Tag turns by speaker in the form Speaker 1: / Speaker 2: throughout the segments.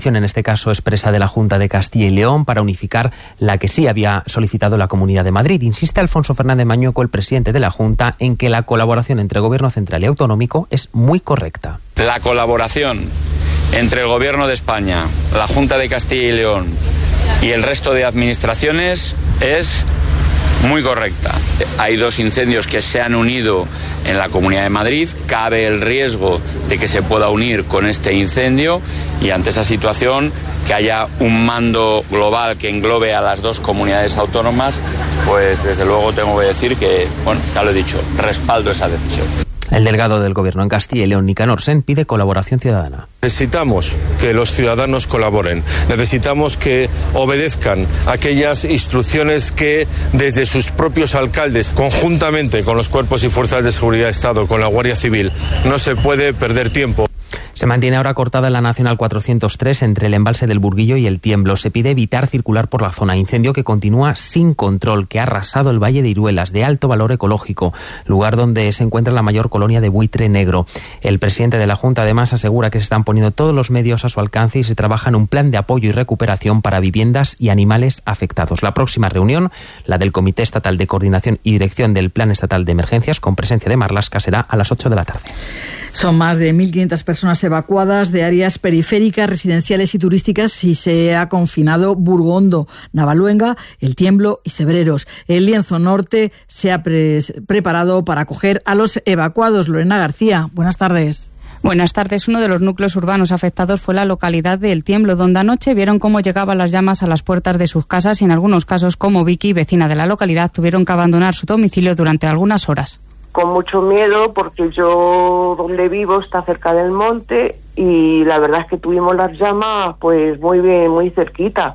Speaker 1: en este caso expresa de la Junta de Castilla y León, para unificar la que sí había solicitado la Comunidad de Madrid. Insiste Alfonso Fernández Mañueco, el presidente de la Junta, en que la colaboración entre el Gobierno central y autonómico es muy correcta.
Speaker 2: La colaboración entre el Gobierno de España, la Junta de Castilla y León y el resto de administraciones es muy correcta. Hay dos incendios que se han unido en la Comunidad de Madrid. Cabe el riesgo de que se pueda unir con este incendio y ante esa situación que haya un mando global que englobe a las dos comunidades autónomas, pues desde luego tengo que decir que, bueno, ya lo he dicho, respaldo esa decisión.
Speaker 1: El delegado del Gobierno en Castilla y León, Nicanor Sen, pide colaboración ciudadana.
Speaker 3: Necesitamos que los ciudadanos colaboren, necesitamos que obedezcan aquellas instrucciones que desde sus propios alcaldes, conjuntamente con los cuerpos y fuerzas de seguridad de Estado, con la Guardia Civil, no se puede perder tiempo.
Speaker 1: Se mantiene ahora cortada la Nacional 403 entre el embalse del Burguillo y el Tiemblo. Se pide evitar circular por la zona. Incendio que continúa sin control, que ha arrasado el Valle de Iruelas, de alto valor ecológico, lugar donde se encuentra la mayor colonia de buitre negro. El presidente de la Junta además asegura que se están poniendo todos los medios a su alcance y se trabaja en un plan de apoyo y recuperación para viviendas y animales afectados. La próxima reunión, la del Comité Estatal de Coordinación y Dirección del Plan Estatal de Emergencias, con presencia de Marlaska, será a las 8 de la tarde.
Speaker 4: Son más de 1.500 personas evacuadas de áreas periféricas, residenciales y turísticas y se ha confinado Burgondo, Navaluenga, El Tiemblo y Cebreros. El Lienzo Norte se ha preparado para acoger a los evacuados. Lorena García, buenas tardes.
Speaker 5: Buenas tardes. Uno de los núcleos urbanos afectados fue la localidad de El Tiemblo, donde anoche vieron cómo llegaban las llamas a las puertas de sus casas y en algunos casos, como Vicky, vecina de la localidad, tuvieron que abandonar su domicilio durante algunas horas.
Speaker 6: Con mucho miedo porque yo donde vivo está cerca del monte y la verdad es que tuvimos las llamas pues muy bien, muy cerquita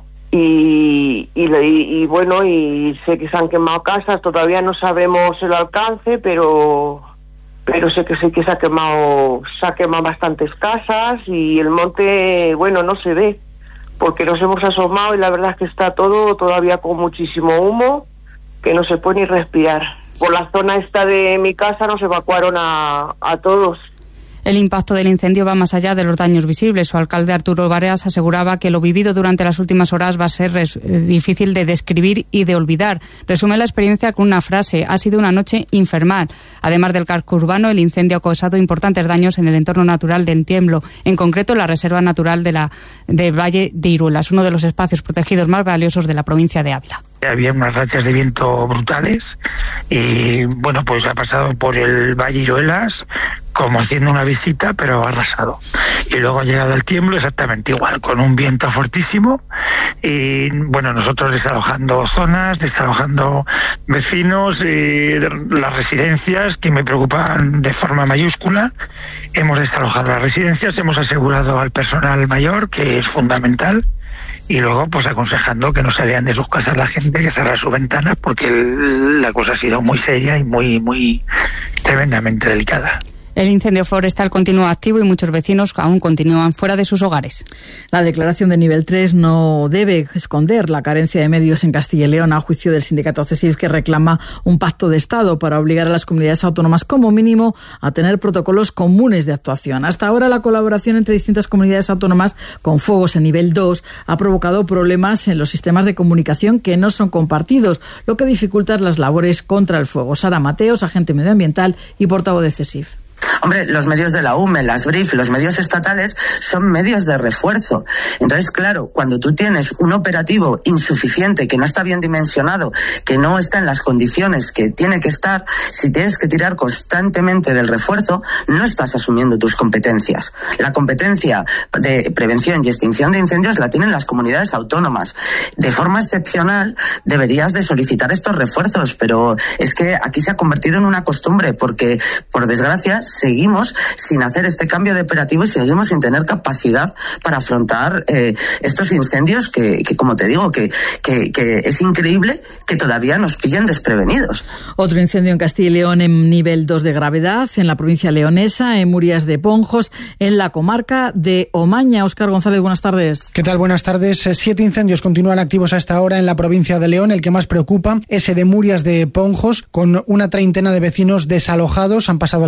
Speaker 6: y bueno, y sé que se han quemado casas, todavía no sabemos el alcance, pero sé que se ha quemado bastantes casas y el monte, bueno, no se ve porque nos hemos asomado y la verdad es que está todo todavía con muchísimo humo que no se puede ni respirar. Por la zona esta de mi casa nos evacuaron a todos.
Speaker 5: El impacto del incendio va más allá de los daños visibles. Su alcalde, Arturo Bareas, aseguraba que lo vivido durante las últimas horas va a ser difícil de describir y de olvidar. Resume la experiencia con una frase: ha sido una noche infernal. Además del casco urbano, el incendio ha causado importantes daños en el entorno natural del Tiemblo, en concreto la Reserva Natural del Valle de Iruelas, uno de los espacios protegidos más valiosos de la provincia de Ávila.
Speaker 7: Había unas rachas de viento brutales y bueno, pues ha pasado por el Valle Iruelas como haciendo una visita, pero ha arrasado. Y luego ha llegado el Tiemblo exactamente igual, con un viento fortísimo y bueno, nosotros desalojando zonas, desalojando vecinos y las residencias que me preocupan de forma mayúscula. Hemos desalojado las residencias, hemos asegurado al personal mayor, que es fundamental. Y luego, pues aconsejando que no salgan de sus casas la gente, que cerrar sus ventanas, porque la cosa ha sido muy seria y muy tremendamente delicada.
Speaker 5: El incendio forestal continúa activo y muchos vecinos aún continúan fuera de sus hogares.
Speaker 4: La declaración de nivel 3 no debe esconder la carencia de medios en Castilla y León, a juicio del sindicato CESIF, que reclama un pacto de Estado para obligar a las comunidades autónomas como mínimo a tener protocolos comunes de actuación. Hasta ahora la colaboración entre distintas comunidades autónomas con fuegos en nivel 2 ha provocado problemas en los sistemas de comunicación que no son compartidos, lo que dificulta las labores contra el fuego. Sara Mateos, agente medioambiental y portavoz de CESIF.
Speaker 8: Hombre, los medios de la UME, las BRIF, los medios estatales son medios de refuerzo. Entonces, claro, cuando tú tienes un operativo insuficiente, que no está bien dimensionado, que no está en las condiciones que tiene que estar, si tienes que tirar constantemente del refuerzo, no estás asumiendo tus competencias. La competencia de prevención y extinción de incendios la tienen las comunidades autónomas. De forma excepcional deberías de solicitar estos refuerzos, pero es que aquí se ha convertido en una costumbre porque, por desgracia, seguimos sin hacer este cambio de operativo y seguimos sin tener capacidad para afrontar estos incendios que como te digo, que es increíble que todavía nos pillen desprevenidos.
Speaker 4: Otro incendio en Castilla y León en nivel 2 de gravedad, en la provincia leonesa, en Murias de Ponjos, en la comarca de Omaña. Óscar González, buenas tardes.
Speaker 9: ¿Qué tal? Buenas tardes. 7 incendios continúan activos a esta hora en la provincia de León. El que más preocupa, ese de Murias de Ponjos, con una treintena de vecinos desalojados. Han pasado la noche fuera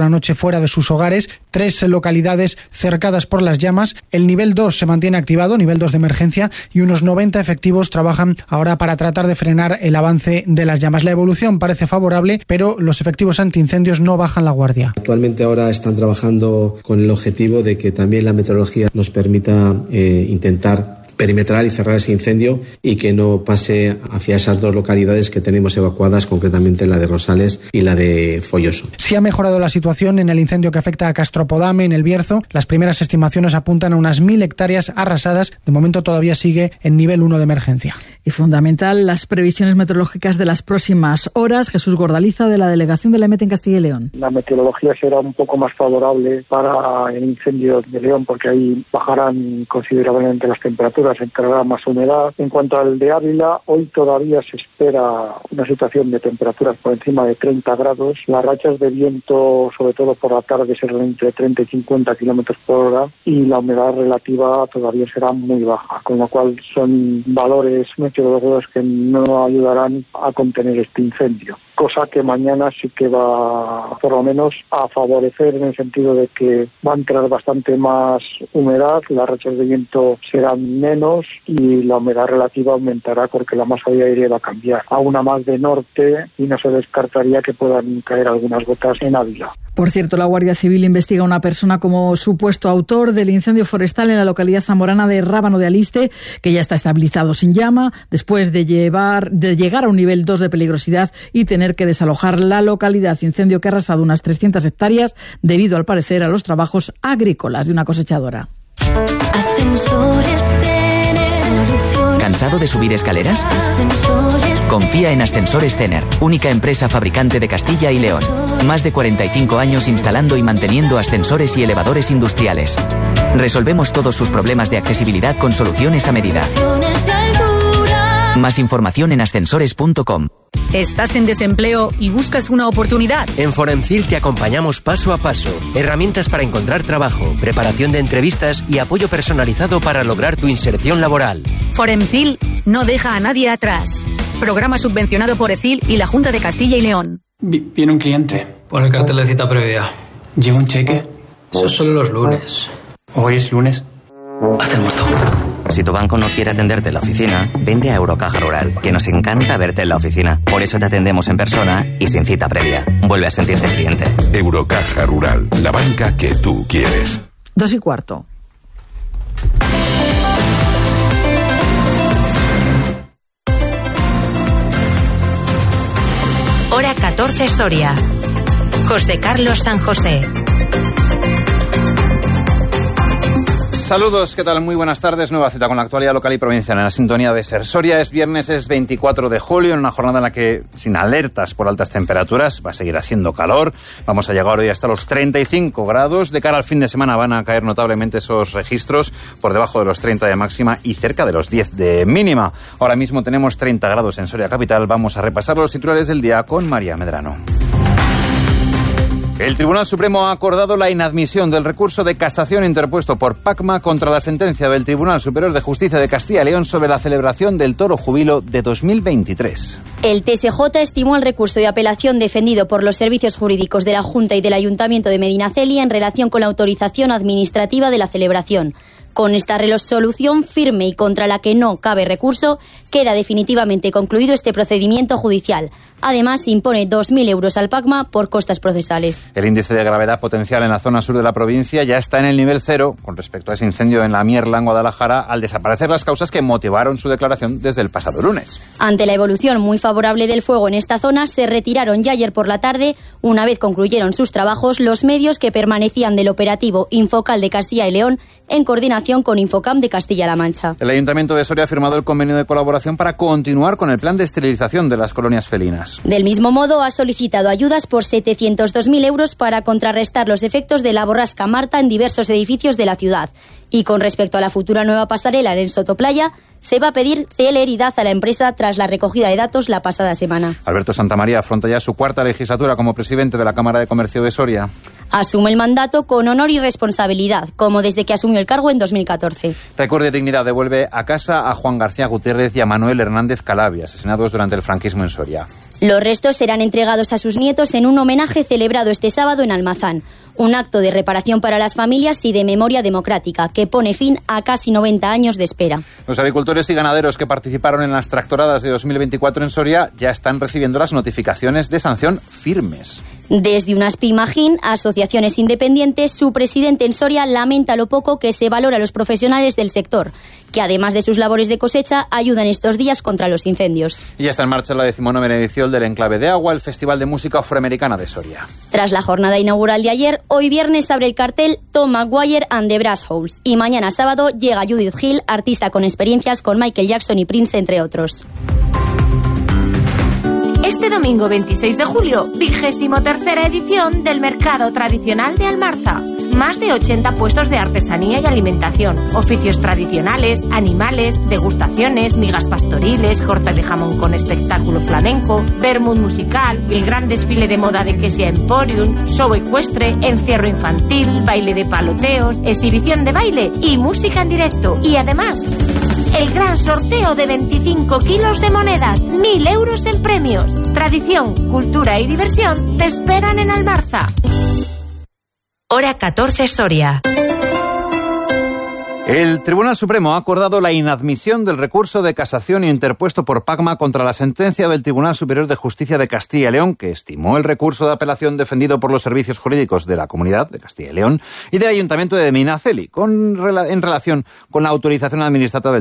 Speaker 9: fuera de sus hogares, 3 localidades cercadas por las llamas. El nivel 2 se mantiene activado, nivel 2 de emergencia, y unos 90 efectivos trabajan ahora para tratar de frenar el avance de las llamas. La evolución parece favorable, pero los efectivos antiincendios no bajan la guardia.
Speaker 10: Actualmente ahora están trabajando con el objetivo de que también la meteorología nos permita intentar perimetrar y cerrar ese incendio y que no pase hacia esas 2 localidades que tenemos evacuadas, concretamente la de Rosales y la de Folloso.
Speaker 9: Sí ha mejorado la situación en el incendio que afecta a Castropodame, en el Bierzo. Las primeras estimaciones apuntan a unas 1.000 hectáreas arrasadas. De momento todavía sigue en nivel 1 de emergencia.
Speaker 4: Y fundamental, las previsiones meteorológicas de las próximas horas. Jesús Gordaliza, de la Delegación de la EMET en Castilla y León.
Speaker 11: La meteorología será un poco más favorable para el incendio de León, porque ahí bajarán considerablemente las temperaturas, entrará más humedad. En cuanto al de Ávila, hoy todavía se espera una situación de temperaturas por encima de 30 grados. Las rachas de viento, sobre todo por la tarde, serán entre 30 y 50 kilómetros por hora, y la humedad relativa todavía será muy baja, con lo cual son valores meteorológicos que no ayudarán a contener este incendio. Cosa que mañana sí que va, por lo menos, a favorecer, en el sentido de que va a entrar bastante más humedad, las rachas de viento serán menos y la humedad relativa aumentará, porque la masa de aire va a cambiar a una más de norte y no se descartaría que puedan caer algunas gotas en Ávila.
Speaker 4: Por cierto, la Guardia Civil investiga a una persona como supuesto autor del incendio forestal en la localidad zamorana de Rábano de Aliste, que ya está estabilizado sin llama, después de llegar a un nivel 2 de peligrosidad y tener que desalojar la localidad. Incendio que ha arrasado unas 300 hectáreas debido, al parecer, a los trabajos agrícolas de una cosechadora.
Speaker 12: ¿Cansado de subir escaleras? Confía en Ascensores Cener, única empresa fabricante de Castilla y León. Más de 45 años instalando y manteniendo ascensores y elevadores industriales. Resolvemos todos sus problemas de accesibilidad con soluciones a medida. Más información en ascensores.com.
Speaker 13: ¿Estás en desempleo y buscas una oportunidad?
Speaker 14: En Foremcil te acompañamos paso a paso. Herramientas para encontrar trabajo, preparación de entrevistas y apoyo personalizado para lograr tu inserción laboral.
Speaker 13: Foremcil no deja a nadie atrás. Programa subvencionado por ECIL y la Junta de Castilla y León.
Speaker 15: Viene un cliente. Pon el cartel de cita previa. ¿Lleva un cheque? Eso es solo los lunes. ¿Hoy es lunes? Haz el muerto.
Speaker 12: Si tu banco no quiere atenderte en la oficina, vende a Eurocaja Rural, que nos encanta verte en la oficina. Por eso te atendemos en persona y sin cita previa. Vuelve a sentirte cliente.
Speaker 16: Eurocaja Rural, la banca que tú quieres.
Speaker 4: 2:15.
Speaker 17: Hora 14 Soria. José Carlos San José.
Speaker 18: Saludos, ¿qué tal? Muy buenas tardes. Nueva cita con la actualidad local y provincial en la sintonía de Ser Soria. Es viernes, es 24 de julio, en una jornada en la que, sin alertas por altas temperaturas, va a seguir haciendo calor. Vamos a llegar hoy hasta los 35 grados. De cara al fin de semana van a caer notablemente esos registros, por debajo de los 30 de máxima y cerca de los 10 de mínima. Ahora mismo tenemos 30 grados en Soria capital. Vamos a repasar los titulares del día con María Medrano. El Tribunal Supremo ha acordado la inadmisión del recurso de casación interpuesto por PACMA contra la sentencia del Tribunal Superior de Justicia de Castilla y León sobre la celebración del Toro Júbilo de 2023.
Speaker 19: El TSJ estimó el recurso de apelación defendido por los servicios jurídicos de la Junta y del Ayuntamiento de Medinaceli en relación con la autorización administrativa de la celebración. Con esta resolución firme y contra la que no cabe recurso, queda definitivamente concluido este procedimiento judicial. Además, impone 2.000 euros al PACMA por costas procesales.
Speaker 18: El índice de gravedad potencial en la zona sur de la provincia ya está en el nivel 0 con respecto a ese incendio en la Mierla, en Guadalajara, al desaparecer las causas que motivaron su declaración desde el pasado lunes.
Speaker 19: Ante la evolución muy favorable del fuego en esta zona, se retiraron ya ayer por la tarde, una vez concluyeron sus trabajos, los medios que permanecían del operativo Infocal de Castilla y León en coordinación con Infocam de Castilla-La Mancha.
Speaker 18: El Ayuntamiento de Soria ha firmado el convenio de colaboración para continuar con el plan de esterilización de las colonias felinas.
Speaker 19: Del mismo modo, ha solicitado ayudas por 702.000 euros para contrarrestar los efectos de la borrasca Marta en diversos edificios de la ciudad. Y con respecto a la futura nueva pasarela en Sotoplaya, se va a pedir celeridad a la empresa tras la recogida de datos la pasada semana.
Speaker 18: Alberto Santamaría afronta ya su cuarta legislatura como presidente de la Cámara de Comercio de Soria.
Speaker 19: Asume el mandato con honor y responsabilidad, como desde que asumió el cargo en 2014.
Speaker 18: Recuerdo de dignidad devuelve a casa a Juan García Gutiérrez y a Manuel Hernández Calabia, asesinados durante el franquismo en Soria.
Speaker 19: Los restos serán entregados a sus nietos en un homenaje celebrado este sábado en Almazán. Un acto de reparación para las familias y de memoria democrática que pone fin a casi 90 años de espera.
Speaker 18: Los agricultores y ganaderos que participaron en las tractoradas de 2024 en Soria ya están recibiendo las notificaciones de sanción firmes.
Speaker 19: Desde Unaspi Magín, asociaciones independientes, su presidente en Soria lamenta lo poco que se valora a los profesionales del sector, que además de sus labores de cosecha, ayudan estos días contra los incendios.
Speaker 18: Y ya está en marcha la 19ª edición del Enclave de Agua, el Festival de Música Afroamericana de Soria.
Speaker 19: Tras la jornada inaugural de ayer, hoy viernes abre el cartel Tom Maguire and the Brass Holes, y mañana sábado llega Judith Hill, artista con experiencias con Michael Jackson y Prince, entre otros.
Speaker 20: Este domingo 26 de julio, 23ª edición del Mercado Tradicional de Almarza. Más de 80 puestos de artesanía y alimentación, oficios tradicionales, animales, degustaciones, migas pastoriles, corte de jamón con espectáculo flamenco, vermut musical, el gran desfile de moda de Quesia Emporium, show ecuestre, encierro infantil, baile de paloteos, exhibición de baile y música en directo. Y además, el gran sorteo de 25 kilos de monedas, 1.000 euros en premios. Tradición, cultura y diversión te esperan en Almarza.
Speaker 17: Hora 14 Soria.
Speaker 18: El Tribunal Supremo ha acordado la inadmisión del recurso de casación interpuesto por Pacma contra la sentencia del Tribunal Superior de Justicia de Castilla y León, que estimó el recurso de apelación defendido por los servicios jurídicos de la Comunidad de Castilla y León y del Ayuntamiento de Medinaceli, en relación con la autorización administrativa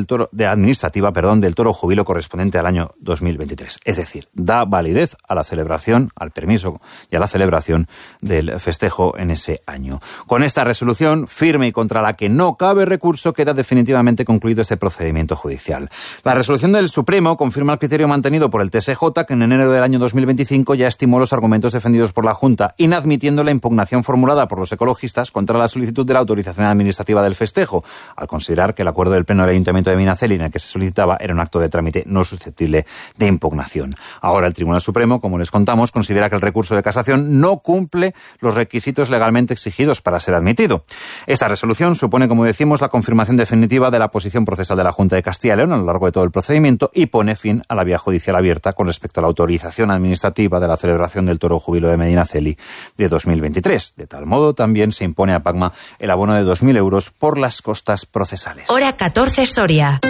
Speaker 18: del toro jubilo correspondiente al año 2023. Es decir, da validez a la celebración, al permiso y a la celebración del festejo en ese año. Con esta resolución, firme y contra la que no cabe recurso, queda definitivamente concluido este procedimiento judicial. La resolución del Supremo confirma el criterio mantenido por el TSJ, que en enero del año 2025 ya estimó los argumentos defendidos por la Junta, inadmitiendo la impugnación formulada por los ecologistas contra la solicitud de la autorización administrativa del festejo, al considerar que el acuerdo del Pleno del Ayuntamiento de Medinaceli en el que se solicitaba era un acto de trámite no susceptible de impugnación. Ahora el Tribunal Supremo, como les contamos, considera que el recurso de casación no cumple los requisitos legalmente exigidos para ser admitido. Esta resolución supone, como decimos, la confirmación definitiva de la posición procesal de la Junta de Castilla y León a lo largo de todo el procedimiento y pone fin a la vía judicial abierta con respecto a la autorización administrativa de la celebración del toro júbilo de Medinaceli de 2023. De tal modo, también se impone a Pacma el abono de 2.000 euros por las costas procesales.
Speaker 17: Hora 14 Soria.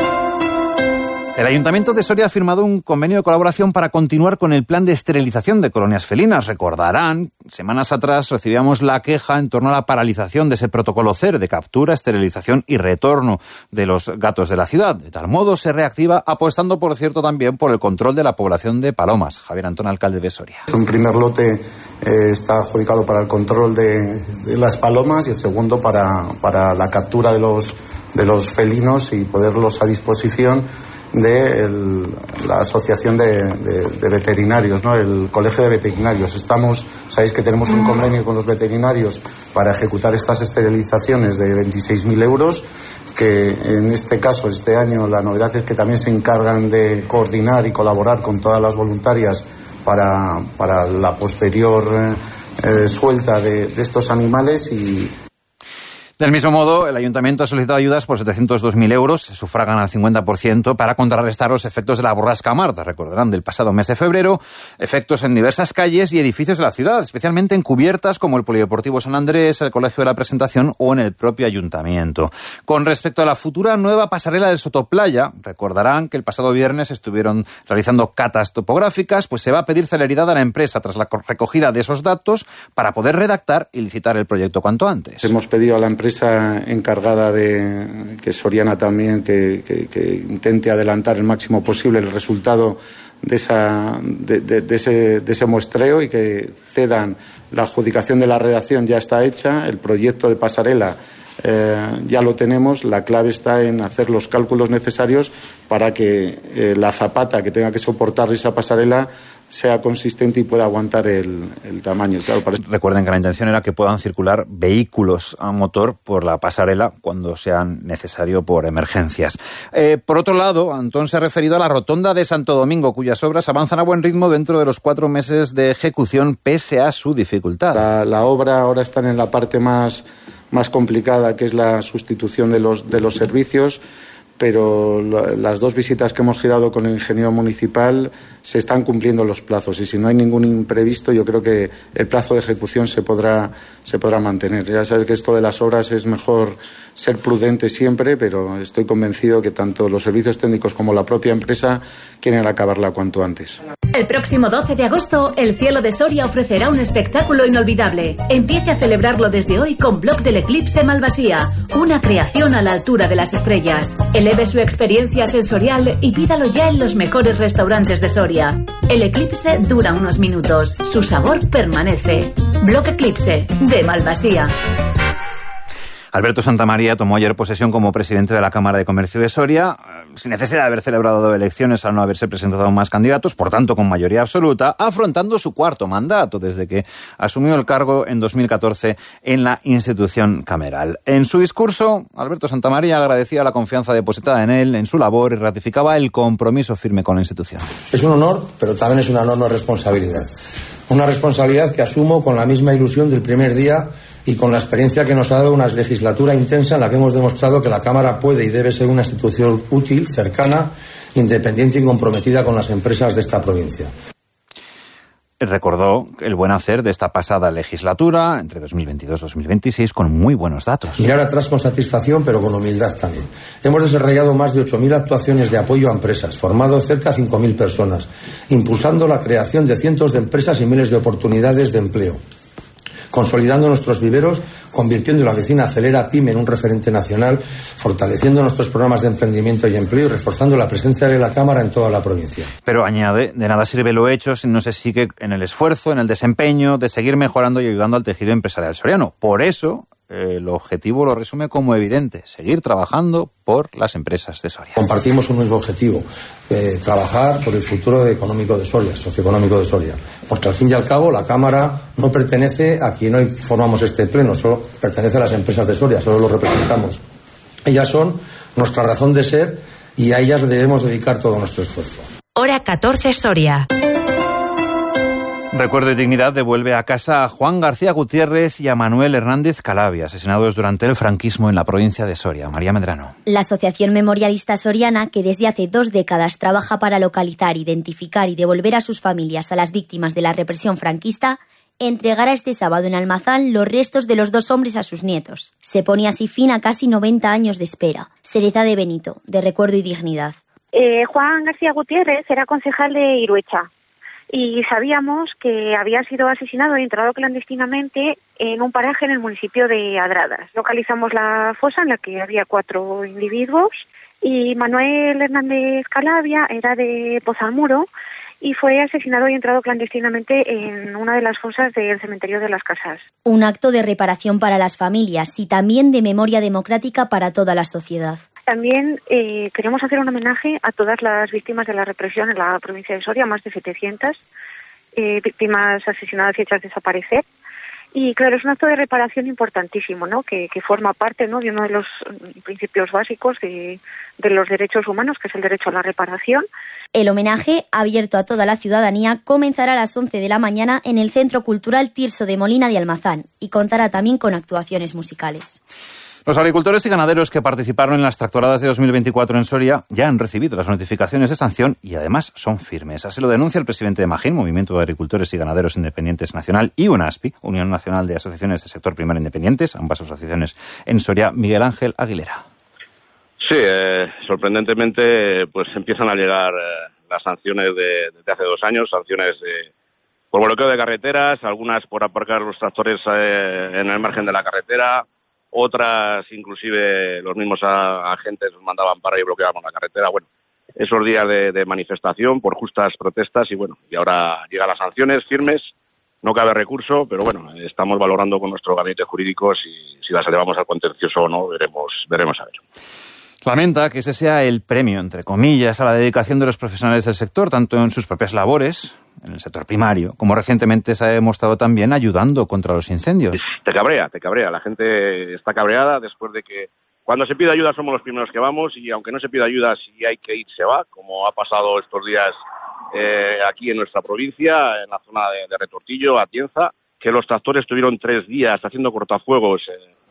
Speaker 18: El Ayuntamiento de Soria ha firmado un convenio de colaboración para continuar con el plan de esterilización de colonias felinas. Recordarán, semanas atrás recibíamos la queja en torno a la paralización de ese protocolo CER de captura, esterilización y retorno de los gatos de la ciudad. De tal modo se reactiva, apostando, por cierto, también por el control de la población de palomas. Javier Antón, alcalde de Soria.
Speaker 21: Un primer lote está adjudicado para el control de las palomas y el segundo para la captura de los felinos y ponerlos a disposición de la asociación de veterinarios, ¿no? El colegio de veterinarios. Sabéis que tenemos un convenio con los veterinarios para ejecutar estas esterilizaciones de 26.000 euros, que en este caso, este año, la novedad es que también se encargan de coordinar y colaborar con todas las voluntarias para la posterior suelta de estos animales. Y
Speaker 18: del mismo modo, el Ayuntamiento ha solicitado ayudas por 702.000 euros, se sufragan al 50%, para contrarrestar los efectos de la borrasca Marta, recordarán, del pasado mes de febrero, efectos en diversas calles y edificios de la ciudad, especialmente en cubiertas como el Polideportivo San Andrés, el Colegio de la Presentación o en el propio Ayuntamiento. Con respecto a la futura nueva pasarela del Sotoplaya, recordarán que el pasado viernes estuvieron realizando catas topográficas, pues se va a pedir celeridad a la empresa tras la recogida de esos datos para poder redactar y licitar el proyecto cuanto antes.
Speaker 21: Hemos pedido a la empresa encargada que es Soriana también, que intente adelantar el máximo posible el resultado de ese muestreo y que cedan. La adjudicación de la redacción ya está hecha, el proyecto de pasarela ya lo tenemos, la clave está en hacer los cálculos necesarios para que la zapata que tenga que soportar esa pasarela sea consistente y pueda aguantar el tamaño. Claro,
Speaker 18: recuerden que la intención era que puedan circular vehículos a motor por la pasarela cuando sea necesario por emergencias. Por otro lado, Antón se ha referido a la rotonda de Santo Domingo, cuyas obras avanzan a buen ritmo dentro de los 4 meses de ejecución, pese a su dificultad.
Speaker 21: La obra ahora está en la parte más complicada, que es la sustitución de los servicios, pero las 2 visitas que hemos girado con el ingeniero municipal se están cumpliendo los plazos, y si no hay ningún imprevisto, yo creo que el plazo de ejecución se podrá mantener. Ya sabes que esto de las obras es mejor ser prudente siempre, pero estoy convencido que tanto los servicios técnicos como la propia empresa quieren acabarla cuanto antes.
Speaker 2: El próximo 12 de agosto, el cielo de Soria ofrecerá un espectáculo inolvidable. Empiece a celebrarlo desde hoy con Bloc del Eclipse Malvasía, una creación a la altura de las estrellas. Eleve su experiencia sensorial y pídalo ya en los mejores restaurantes de Soria. El eclipse dura unos minutos, su sabor permanece. Bloc Eclipse, de Malvasía.
Speaker 18: Alberto Santamaría tomó ayer posesión como presidente de la Cámara de Comercio de Soria, sin necesidad de haber celebrado elecciones al no haberse presentado más candidatos, por tanto con mayoría absoluta, afrontando su 4º mandato desde que asumió el cargo en 2014 en la institución cameral. En su discurso, Alberto Santamaría agradecía la confianza depositada en él, en su labor, y ratificaba el compromiso firme con la institución.
Speaker 22: Es un honor, pero también es una enorme responsabilidad. Una responsabilidad que asumo con la misma ilusión del primer día y con la experiencia que nos ha dado una legislatura intensa en la que hemos demostrado que la Cámara puede y debe ser una institución útil, cercana, independiente y comprometida con las empresas de esta provincia.
Speaker 18: Recordó el buen hacer de esta pasada legislatura, entre 2022 y 2026, con muy buenos datos.
Speaker 22: Mirar atrás con satisfacción, pero con humildad también. Hemos desarrollado más de 8.000 actuaciones de apoyo a empresas, formado cerca de 5.000 personas, impulsando la creación de cientos de empresas y miles de oportunidades de empleo, consolidando nuestros viveros, convirtiendo la vecina Acelera PYME en un referente nacional, fortaleciendo nuestros programas de emprendimiento y empleo y reforzando la presencia de la Cámara en toda la provincia.
Speaker 18: Pero añade, de nada sirve lo hecho si no se sigue en el esfuerzo, en el desempeño de seguir mejorando y ayudando al tejido empresarial soriano. Por eso, el objetivo lo resume como evidente: seguir trabajando por las empresas de Soria.
Speaker 22: Compartimos un mismo objetivo, trabajar por el futuro económico de Soria, socioeconómico de Soria, porque al fin y al cabo la Cámara no pertenece a quien hoy formamos este pleno, solo pertenece a las empresas de Soria, solo lo representamos. Ellas son nuestra razón de ser y a ellas debemos dedicar todo nuestro esfuerzo.
Speaker 17: Hora 14 Soria.
Speaker 18: Recuerdo y Dignidad devuelve a casa a Juan García Gutiérrez y a Manuel Hernández Calavia, asesinados durante el franquismo en la provincia de Soria. María Medrano.
Speaker 19: La Asociación Memorialista Soriana, que desde hace 2 décadas trabaja para localizar, identificar y devolver a sus familias a las víctimas de la represión franquista, entregará este sábado en Almazán los restos de los 2 hombres a sus nietos. Se pone así fin a casi 90 años de espera. Sereza de Benito, de Recuerdo y Dignidad.
Speaker 23: Juan García Gutiérrez era concejal de Iruecha y sabíamos que había sido asesinado y enterrado clandestinamente en un paraje en el municipio de Adradas. Localizamos la fosa en la que había 4 individuos y Manuel Hernández Calavia era de Pozalmuro y fue asesinado y enterrado clandestinamente en una de las fosas del cementerio de las Casas.
Speaker 19: Un acto de reparación para las familias y también de memoria democrática para toda la sociedad.
Speaker 23: También queremos hacer un homenaje a todas las víctimas de la represión en la provincia de Soria, más de 700 víctimas asesinadas y hechas desaparecer. Y claro, es un acto de reparación importantísimo, ¿no? Que forma parte, ¿no?, de uno de los principios básicos de los derechos humanos, que es el derecho a la reparación.
Speaker 19: El homenaje, abierto a toda la ciudadanía, comenzará a las 11 de la mañana en el Centro Cultural Tirso de Molina de Almazán y contará también con actuaciones musicales.
Speaker 18: Los agricultores y ganaderos que participaron en las tractoradas de 2024 en Soria ya han recibido las notificaciones de sanción y además son firmes. Así lo denuncia el presidente de Magín, Movimiento de Agricultores y Ganaderos Independientes Nacional, y UNASPI, Unión Nacional de Asociaciones de Sector Primario Independientes, ambas asociaciones en Soria, Miguel Ángel Aguilera.
Speaker 24: Sí, sorprendentemente pues empiezan a llegar las sanciones desde hace 2 años, sanciones por bloqueo de carreteras, algunas por aparcar los tractores en el margen de la carretera. Otras, inclusive, los mismos agentes nos mandaban para y bloqueábamos la carretera. Bueno, esos días de manifestación por justas protestas y bueno, y ahora llegan las sanciones firmes, no cabe recurso, pero bueno, estamos valorando con nuestro gabinete jurídico si las elevamos al contencioso o no, veremos a ver.
Speaker 18: Lamenta que ese sea el premio, entre comillas, a la dedicación de los profesionales del sector, tanto en sus propias labores, en el sector primario, como recientemente se ha demostrado también ayudando contra los incendios.
Speaker 24: Te cabrea. La gente está cabreada después de que cuando se pide ayuda somos los primeros que vamos y aunque no se pida ayuda, si hay que ir, se va, como ha pasado estos días aquí en nuestra provincia, en la zona de Retortillo, Atienza, que los tractores estuvieron 3 días haciendo cortafuegos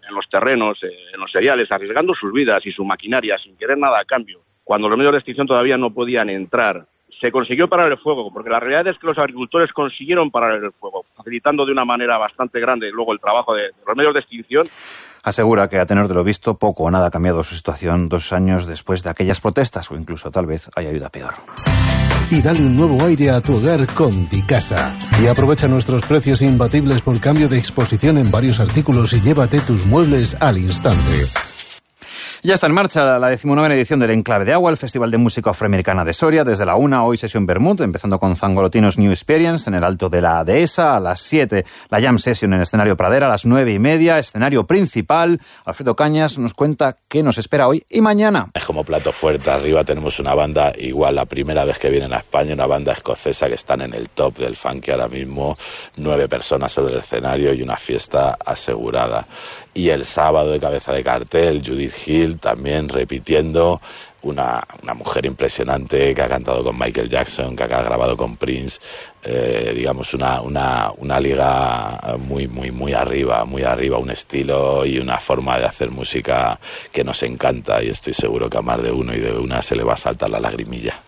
Speaker 24: los terrenos, en los cereales, arriesgando sus vidas y su maquinaria sin querer nada a cambio, cuando los medios de extinción todavía no podían entrar. Se consiguió parar el fuego, porque la realidad es que los agricultores consiguieron parar el fuego, facilitando de una manera bastante grande luego el trabajo de los medios de extinción.
Speaker 18: Asegura que, a tenor de lo visto, poco o nada ha cambiado su situación 2 años después de aquellas protestas, o incluso tal vez haya ido a peor.
Speaker 1: Y dale un nuevo aire a tu hogar con Dicasa. Y aprovecha nuestros precios imbatibles por cambio de exposición en varios artículos y llévate tus muebles al instante.
Speaker 18: Ya está en marcha la 19ª edición del Enclave de Agua, el Festival de Música Afroamericana de Soria. Desde la 1, hoy sesión Bermud, empezando con Zangolotinos New Experience en el Alto de la Dehesa. A las 7, la Jam Session en escenario Pradera. A las 9:30, escenario principal. Alfredo Cañas nos cuenta qué nos espera hoy y mañana.
Speaker 3: Es como plato fuerte. Arriba tenemos una banda, igual la primera vez que vienen a España, una banda escocesa que están en el top del funk ahora mismo. 9 personas sobre el escenario y una fiesta asegurada. Y el sábado, de cabeza de cartel, Judith Hill, también repitiendo, una mujer impresionante que ha cantado con Michael Jackson, que ha grabado con Prince, digamos una liga muy arriba, un estilo y una forma de hacer música que nos encanta, y estoy seguro que a más de uno y de una se le va a saltar la lagrimilla.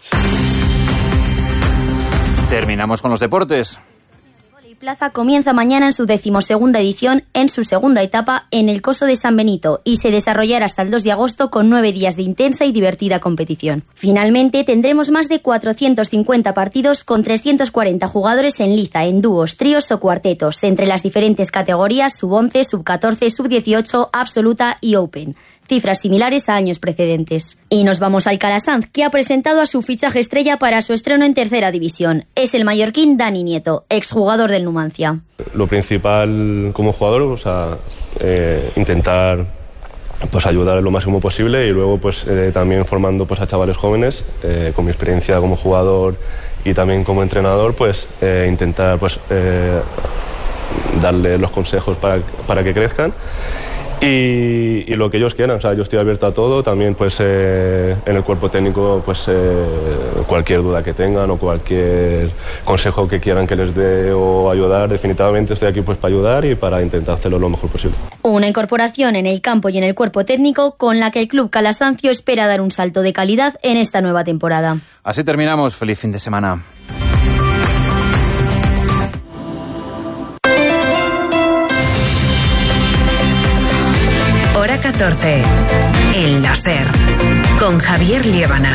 Speaker 18: Terminamos con los deportes.
Speaker 19: Plaza comienza mañana en su 12ª edición, en su segunda etapa, en el Coso de San Benito, y se desarrollará hasta el 2 de agosto con 9 días de intensa y divertida competición. Finalmente, tendremos más de 450 partidos con 340 jugadores en liza, en dúos, tríos o cuartetos, entre las diferentes categorías sub-11, sub-14, sub-18, absoluta y open. Cifras similares a años precedentes. Y nos vamos al Calasanz, que ha presentado a su fichaje estrella para su estreno en tercera división. Es el mallorquín Dani Nieto, exjugador del Numancia.
Speaker 6: Lo principal como jugador, intentar ayudar lo máximo posible, y luego también formando a chavales jóvenes, con mi experiencia como jugador y también como entrenador, intentar darle los consejos para que crezcan. Y lo que ellos quieran, yo estoy abierto a todo, también en el cuerpo técnico cualquier duda que tengan o cualquier consejo que quieran que les dé o ayudar, definitivamente estoy aquí para ayudar y para intentar hacerlo lo mejor posible.
Speaker 19: Una incorporación en el campo y en el cuerpo técnico con la que el club calasancio espera dar un salto de calidad en esta nueva temporada.
Speaker 18: Así terminamos, feliz fin de semana.
Speaker 17: Hora 14. El láser. Con Javier Liébana.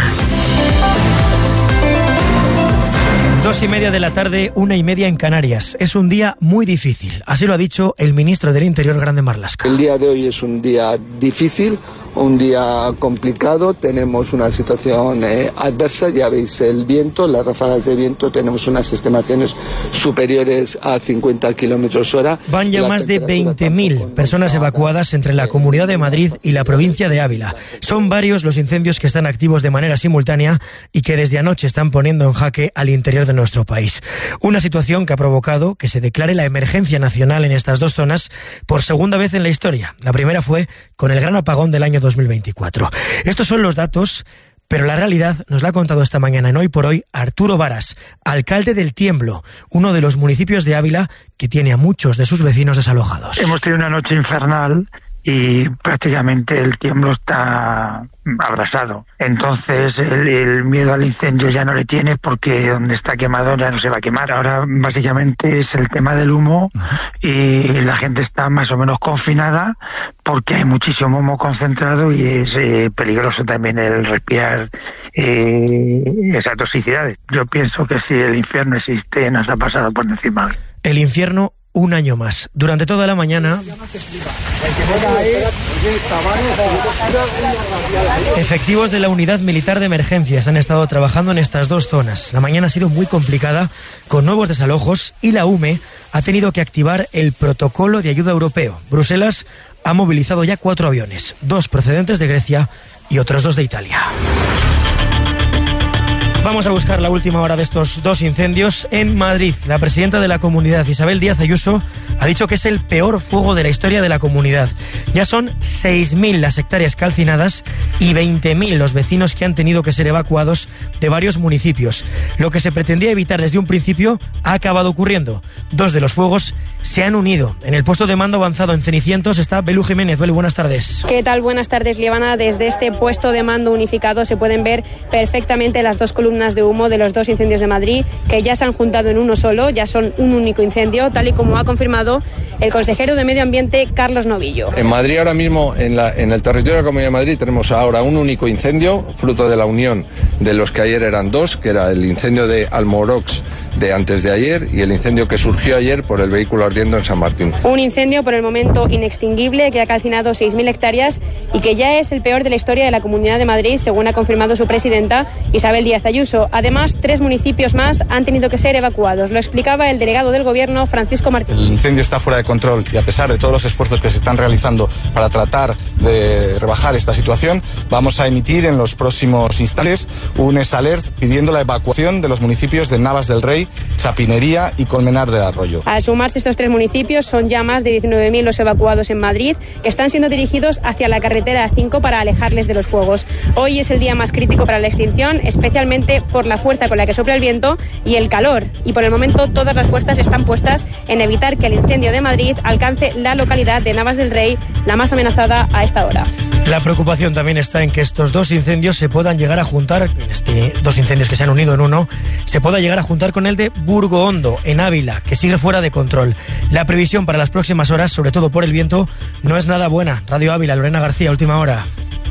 Speaker 7: 2:30 de la tarde, 1:30 en Canarias. Es un día muy difícil. Así lo ha dicho el ministro del Interior, Grande Marlaska.
Speaker 25: El día de hoy es un día difícil, un día complicado. Tenemos una situación adversa. Ya veis el viento, las ráfagas de viento. Tenemos unas estimaciones superiores a 50 kilómetros hora.
Speaker 7: Van ya más de 20.000 personas evacuadas entre la Comunidad de Madrid y la provincia de Ávila. Son varios los incendios que están activos de manera simultánea y que desde anoche están poniendo en jaque al interior de nuestro país. Una situación que ha provocado que se declare la emergencia nacional en estas dos zonas por segunda vez en la historia. La primera fue con el gran apagón del año 2024. Estos son los datos, pero la realidad nos la ha contado esta mañana en Hoy por Hoy Arturo Varas, alcalde del Tiemblo, uno de los municipios de Ávila que tiene a muchos de sus vecinos desalojados.
Speaker 26: Hemos tenido una noche infernal y prácticamente el Tiemblo está abrasado. Entonces el miedo al incendio ya no le tiene, porque donde está quemado ya no se va a quemar. Ahora básicamente es el tema del humo y la gente está más o menos confinada porque hay muchísimo humo concentrado y es peligroso también el respirar esas toxicidades. Yo pienso que si el infierno existe, nos ha pasado por encima.
Speaker 7: El infierno un año más. Durante toda la mañana, efectivos de la Unidad Militar de Emergencias han estado trabajando en estas dos zonas. La mañana ha sido muy complicada, con nuevos desalojos, y la UME ha tenido que activar el protocolo de ayuda europeo. Bruselas ha movilizado ya 4 aviones, 2 procedentes de Grecia y otros 2 de Italia. Vamos a buscar la última hora de estos dos incendios en Madrid. La presidenta de la comunidad, Isabel Díaz Ayuso, ha dicho que es el peor fuego de la historia de la comunidad. Ya son 6.000 las hectáreas calcinadas y 20.000 los vecinos que han tenido que ser evacuados de varios municipios. Lo que se pretendía evitar desde un principio ha acabado ocurriendo. Dos de los fuegos se han unido. En el puesto de mando avanzado en Cenicientos está Belu Jiménez. Belu, buenas tardes.
Speaker 5: ¿Qué tal? Buenas tardes, Liebana. Desde este puesto de mando unificado se pueden ver perfectamente las dos columnas de humo de los dos incendios de Madrid, que ya se han juntado en uno solo, ya son un único incendio, tal y como ha confirmado el consejero de Medio Ambiente, Carlos Novillo.
Speaker 8: En Madrid ahora mismo, en el territorio de la Comunidad de Madrid, tenemos ahora un único incendio, fruto de la unión de los que ayer eran dos, que era el incendio de Almorox de antes de ayer y el incendio que surgió ayer por el vehículo ardiendo en San Martín.
Speaker 5: Un incendio por el momento inextinguible que ha calcinado 6.000 hectáreas y que ya es el peor de la historia de la Comunidad de Madrid, según ha confirmado su presidenta, Isabel Díaz Ayuso. Además, 3 municipios más han tenido que ser evacuados. Lo explicaba el delegado del Gobierno, Francisco Martín.
Speaker 9: El incendio está fuera de control y a pesar de todos los esfuerzos que se están realizando para tratar de rebajar esta situación, vamos a emitir en los próximos instantes un alert pidiendo la evacuación de los municipios de Navas del Rey, Chapinería y Colmenar del Arroyo.
Speaker 5: Al sumarse estos 3 municipios, son ya más de 19.000 los evacuados en Madrid, que están siendo dirigidos hacia la carretera A5 para alejarles de los fuegos. Hoy es el día más crítico para la extinción, especialmente por la fuerza con la que sopla el viento y el calor. Y por el momento todas las fuerzas están puestas en evitar que el incendio de Madrid alcance la localidad de Navas del Rey, la más amenazada a esta hora.
Speaker 7: La preocupación también está en que estos dos incendios se puedan llegar a juntar, dos incendios que se han unido en uno, se pueda llegar a juntar con el de Burgohondo, en Ávila, que sigue fuera de control. La previsión para las próximas horas, sobre todo por el viento, no es nada buena. Radio Ávila, Lorena García, última hora.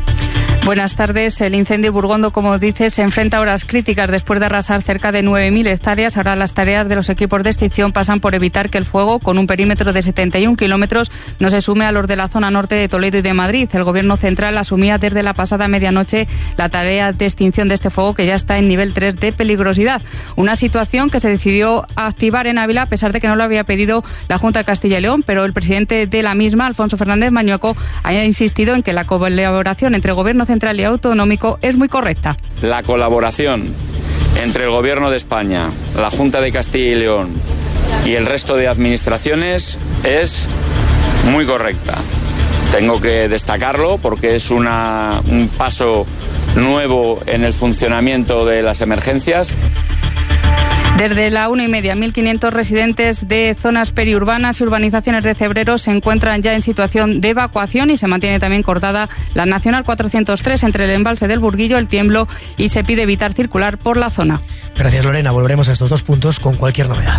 Speaker 10: Buenas tardes. El incendio de Burgohondo, como dices, se enfrenta a horas críticas después de arrasar cerca de 9.000 hectáreas. Ahora las tareas de los equipos de extinción pasan por evitar que el fuego, con un perímetro de 71 kilómetros, no se sume a los de la zona norte de Toledo y de Madrid. El Gobierno central asumía desde la pasada medianoche la tarea de extinción de este fuego, que ya está en nivel 3 de peligrosidad. Una situación que se decidió activar en Ávila a pesar de que no lo había pedido la Junta de Castilla y León, pero el presidente de la misma, Alfonso Fernández Mañueco, ha insistido en que la colaboración entre el Gobierno central y autonómico es muy correcta.
Speaker 11: La colaboración entre el Gobierno de España, la Junta de Castilla y León y el resto de administraciones es muy correcta. Tengo que destacarlo porque es un paso nuevo en el funcionamiento de las emergencias.
Speaker 10: Desde la 1:30, 1.500 residentes de zonas periurbanas y urbanizaciones de Cebreros se encuentran ya en situación de evacuación y se mantiene también cortada la Nacional 403 entre el embalse del Burguillo, el Tiemblo, y se pide evitar circular por la zona.
Speaker 7: Gracias, Lorena. Volveremos a estos dos puntos con cualquier novedad.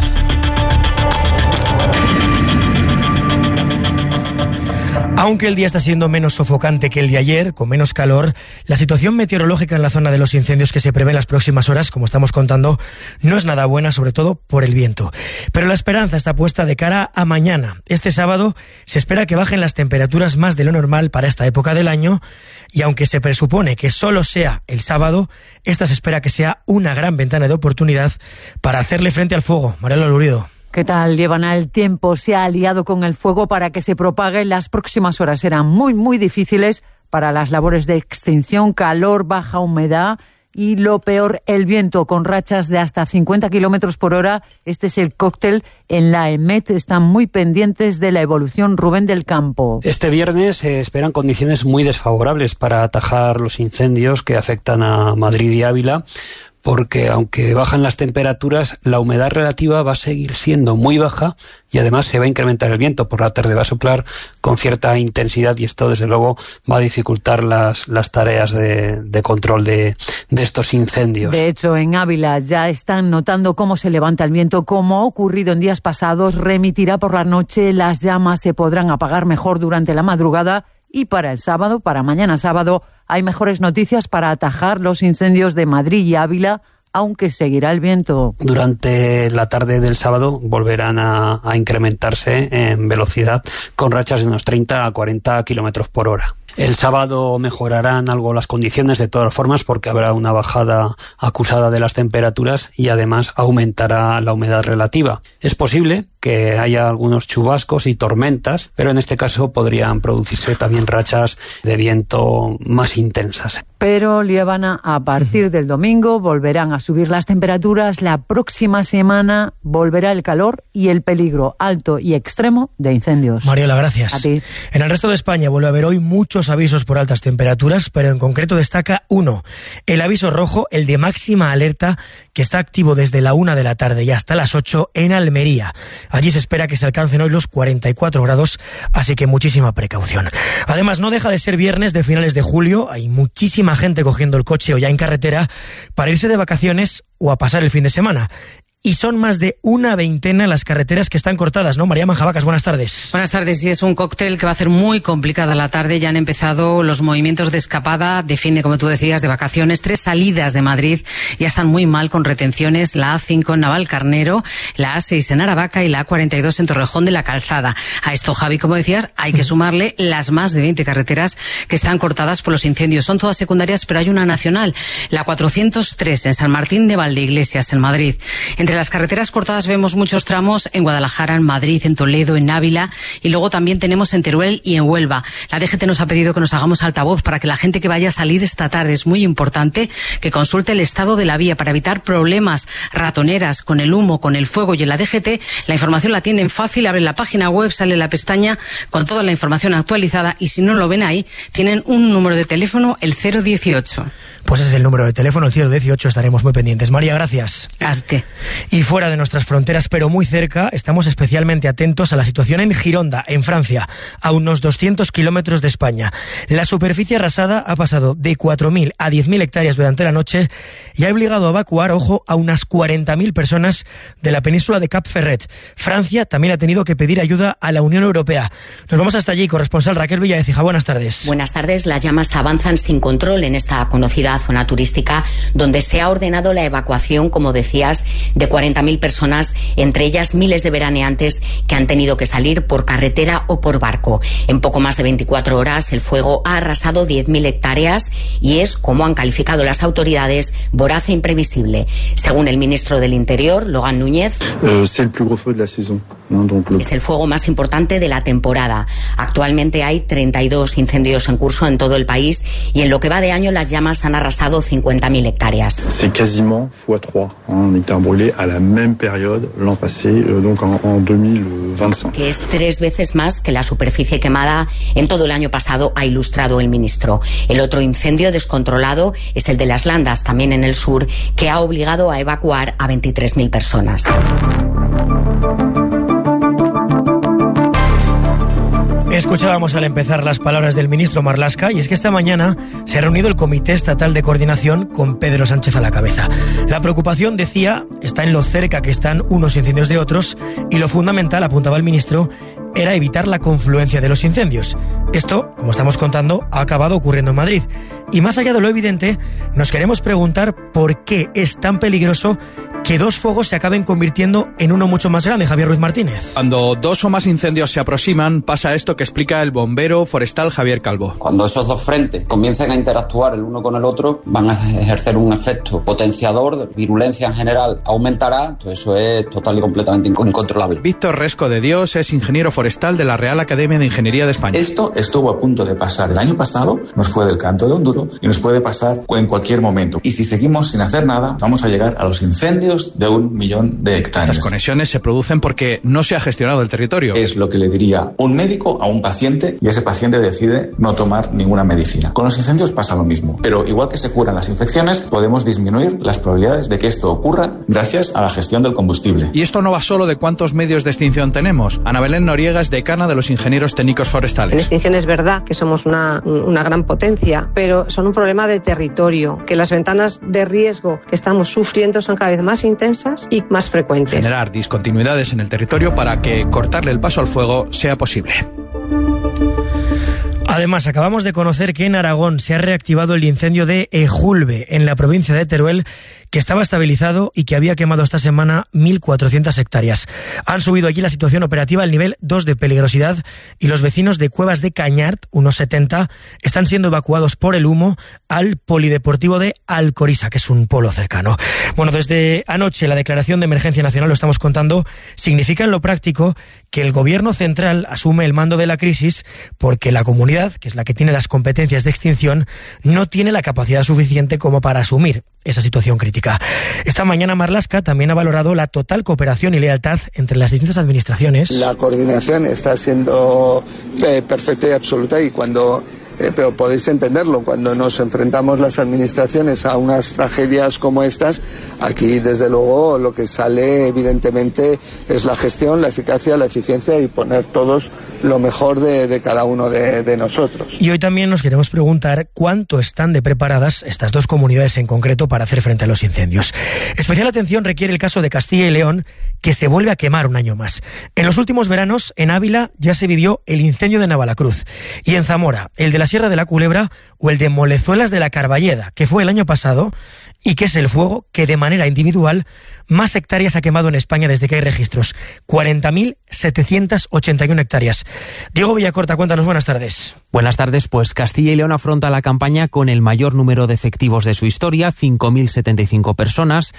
Speaker 7: Aunque el día está siendo menos sofocante que el de ayer, con menos calor, la situación meteorológica en la zona de los incendios que se prevé en las próximas horas, como estamos contando, no es nada buena, sobre todo por el viento. Pero la esperanza está puesta de cara a mañana. Este sábado se espera que bajen las temperaturas más de lo normal para esta época del año, y aunque se presupone que solo sea el sábado, esta se espera que sea una gran ventana de oportunidad para hacerle frente al fuego. Mariela Lurido.
Speaker 14: ¿Qué tal, Liebana? El tiempo se ha aliado con el fuego para que se propague. Las próximas horas serán muy difíciles para las labores de extinción, calor, baja humedad y, lo peor, el viento con rachas de hasta 50 kilómetros por hora. Este es el cóctel en la EMET. Están muy pendientes de la evolución. Rubén del Campo.
Speaker 27: Este viernes se esperan condiciones muy desfavorables para atajar los incendios que afectan a Madrid y Ávila, porque aunque bajan las temperaturas, la humedad relativa va a seguir siendo muy baja y además se va a incrementar el viento. Por la tarde va a soplar con cierta intensidad y esto desde luego va a dificultar las tareas de control de estos incendios.
Speaker 14: De hecho, en Ávila ya están notando cómo se levanta el viento, como ha ocurrido en días pasados. Remitirá por la noche, las llamas se podrán apagar mejor durante la madrugada. Y para el sábado, para mañana sábado, hay mejores noticias para atajar los incendios de Madrid y Ávila, aunque seguirá el viento.
Speaker 27: Durante la tarde del sábado volverán a incrementarse en velocidad con rachas de unos 30 a 40 kilómetros por hora. El sábado mejorarán algo las condiciones de todas formas porque habrá una bajada acusada de las temperaturas y además aumentará la humedad relativa. Es posible que haya algunos chubascos y tormentas, pero en este caso podrían producirse también rachas de viento más intensas.
Speaker 14: Pero, Liébana, a partir del domingo volverán a subir las temperaturas. La próxima semana volverá el calor y el peligro alto y extremo de incendios.
Speaker 7: Mariola, gracias.
Speaker 14: A ti.
Speaker 7: En el resto de España vuelve a haber hoy muchos avisos por altas temperaturas, pero en concreto destaca uno, el aviso rojo, el de máxima alerta, que está activo desde la 1 de la tarde y hasta las 8 en Almería. Allí se espera que se alcancen hoy los 44 grados, así que muchísima precaución. Además, no deja de ser viernes de finales de julio, hay muchísima gente cogiendo el coche o ya en carretera para irse de vacaciones o a pasar el fin de semana. Y son más de una veintena las carreteras que están cortadas, ¿no? María Manjabacas, buenas tardes.
Speaker 4: Buenas tardes, sí, es un cóctel que va a hacer muy complicada la tarde. Ya han empezado los movimientos de escapada de fin de, como tú decías, de vacaciones. 3 salidas de Madrid ya están muy mal con retenciones. La A5 en Navalcarnero, la A6 en Aravaca y la A42 en Torrejón de la Calzada. A esto, Javi, como decías, hay que sumarle las más de 20 carreteras que están cortadas por los incendios. Son todas secundarias, pero hay una nacional, la 403 en San Martín de Valdeiglesias, en Madrid. Entre las carreteras cortadas vemos muchos tramos en Guadalajara, en Madrid, en Toledo, en Ávila y luego también tenemos en Teruel y en Huelva. La DGT nos ha pedido que nos hagamos altavoz para que la gente que vaya a salir esta tarde, es muy importante que consulte el estado de la vía para evitar problemas, ratoneras con el humo, con el fuego. Y en la DGT la información la tienen fácil, abren la página web, sale la pestaña con toda la información actualizada y si no lo ven ahí, tienen un número de teléfono, el 018.
Speaker 7: Pues ese es el número de teléfono, el 018, estaremos muy pendientes. María, gracias.
Speaker 4: Hazte.
Speaker 7: Y fuera de nuestras fronteras, pero muy cerca, estamos especialmente atentos a la situación en Gironda, en Francia, a unos 200 kilómetros de España. La superficie arrasada ha pasado de 4.000 a 10.000 hectáreas durante la noche y ha obligado a evacuar, ojo, a unas 40.000 personas de la península de Cap Ferret. Francia también ha tenido que pedir ayuda a la Unión Europea. Nos vamos hasta allí, corresponsal Raquel Villaecija. Buenas tardes.
Speaker 12: Buenas tardes. Las llamas avanzan sin control en esta conocida zona turística donde se ha ordenado la evacuación, como decías, de 40.000 personas, entre ellas miles de veraneantes que han tenido que salir por carretera o por barco. En poco más de 24 horas el fuego ha arrasado 10.000 hectáreas y es, como han calificado las autoridades, voraz e imprevisible. Según el ministro del Interior, Logan Núñez, es el fuego más importante de la temporada. Actualmente hay 32 incendios en curso en todo el país y en lo que va de año las llamas han arrasado 50.000 hectáreas.
Speaker 13: C'est quasiment x3, un hectare brûlé à la même période l'an passé, donc en 2025.
Speaker 12: Que es 3 veces más que la superficie quemada en todo el año pasado, ha ilustrado el ministro. El otro incendio descontrolado es el de las Landas, también en el sur, que ha obligado a evacuar a 23.000 personas.
Speaker 7: Escuchábamos al empezar las palabras del ministro Marlaska y es que esta mañana se ha reunido el Comité Estatal de Coordinación con Pedro Sánchez a la cabeza. La preocupación, decía, está en lo cerca que están unos incendios de otros y lo fundamental, apuntaba el ministro, era evitar la confluencia de los incendios. Esto, como estamos contando, ha acabado ocurriendo en Madrid. Y más allá de lo evidente, nos queremos preguntar por qué es tan peligroso que 2 fuegos se acaben convirtiendo en uno mucho más grande. Javier Ruiz Martínez.
Speaker 15: Cuando 2 o más incendios se aproximan, pasa esto que explica el bombero forestal Javier Calvo.
Speaker 16: Cuando esos 2 frentes comiencen a interactuar el uno con el otro, van a ejercer un efecto potenciador, virulencia en general aumentará, entonces eso es total y completamente incontrolable.
Speaker 15: Víctor Resco de Dios es ingeniero forestal de la Real Academia de Ingeniería de España.
Speaker 20: Esto estuvo a punto de pasar el año pasado, nos fue del canto de Onduro y nos puede pasar en cualquier momento. Y si seguimos sin hacer nada, vamos a llegar a los incendios de 1 millón de hectáreas.
Speaker 15: Estas conexiones se producen porque no se ha gestionado el territorio.
Speaker 20: Es lo que le diría un médico a un paciente y ese paciente decide no tomar ninguna medicina. Con los incendios pasa lo mismo, pero igual que se curan las infecciones, podemos disminuir las probabilidades de que esto ocurra gracias a la gestión del combustible.
Speaker 15: Y esto no va solo de cuántos medios de extinción tenemos. Ana Belén Noriega es decana de los ingenieros técnicos forestales.
Speaker 21: En extinción es verdad que somos una gran potencia, pero son un problema de territorio, que las ventanas de riesgo que estamos sufriendo son cada vez más intensas y más frecuentes.
Speaker 15: Generar discontinuidades en el territorio para que cortarle el paso al fuego sea posible.
Speaker 7: Además, acabamos de conocer que en Aragón se ha reactivado el incendio de Ejulbe, en la provincia de Teruel, que estaba estabilizado y que había quemado esta semana 1.400 hectáreas. Han subido allí la situación operativa al nivel 2 de peligrosidad y los vecinos de Cuevas de Cañart, unos 70, están siendo evacuados por el humo al polideportivo de Alcoriza, que es un pueblo cercano. Bueno, desde anoche la declaración de emergencia nacional, lo estamos contando, significa en lo práctico que el gobierno central asume el mando de la crisis porque la comunidad, que es la que tiene las competencias de extinción, no tiene la capacidad suficiente como para asumir esa situación crítica. Esta mañana Marlaska también ha valorado la total cooperación y lealtad entre las distintas administraciones.
Speaker 25: La coordinación está siendo perfecta y absoluta, y pero podéis entenderlo, cuando nos enfrentamos las administraciones a unas tragedias como estas, aquí desde luego lo que sale evidentemente es la gestión, la eficacia, la eficiencia y poner todos lo mejor de cada uno de nosotros.
Speaker 7: Y hoy también nos queremos preguntar cuánto están de preparadas estas dos comunidades en concreto para hacer frente a los incendios. Especial atención requiere el caso de Castilla y León, que se vuelve a quemar un año más. En los últimos veranos, en Ávila ya se vivió el incendio de Navalacruz, y en Zamora, el de la Sierra de la Culebra o el de Molezuelas de la Carballeda, que fue el año pasado y que es el fuego que de manera individual más hectáreas ha quemado en España desde que hay registros. 40.781 hectáreas. Diego Villacorta, cuéntanos, buenas tardes.
Speaker 1: Buenas tardes, pues Castilla y León afronta la campaña con el mayor número de efectivos de su historia, 5.075 personas,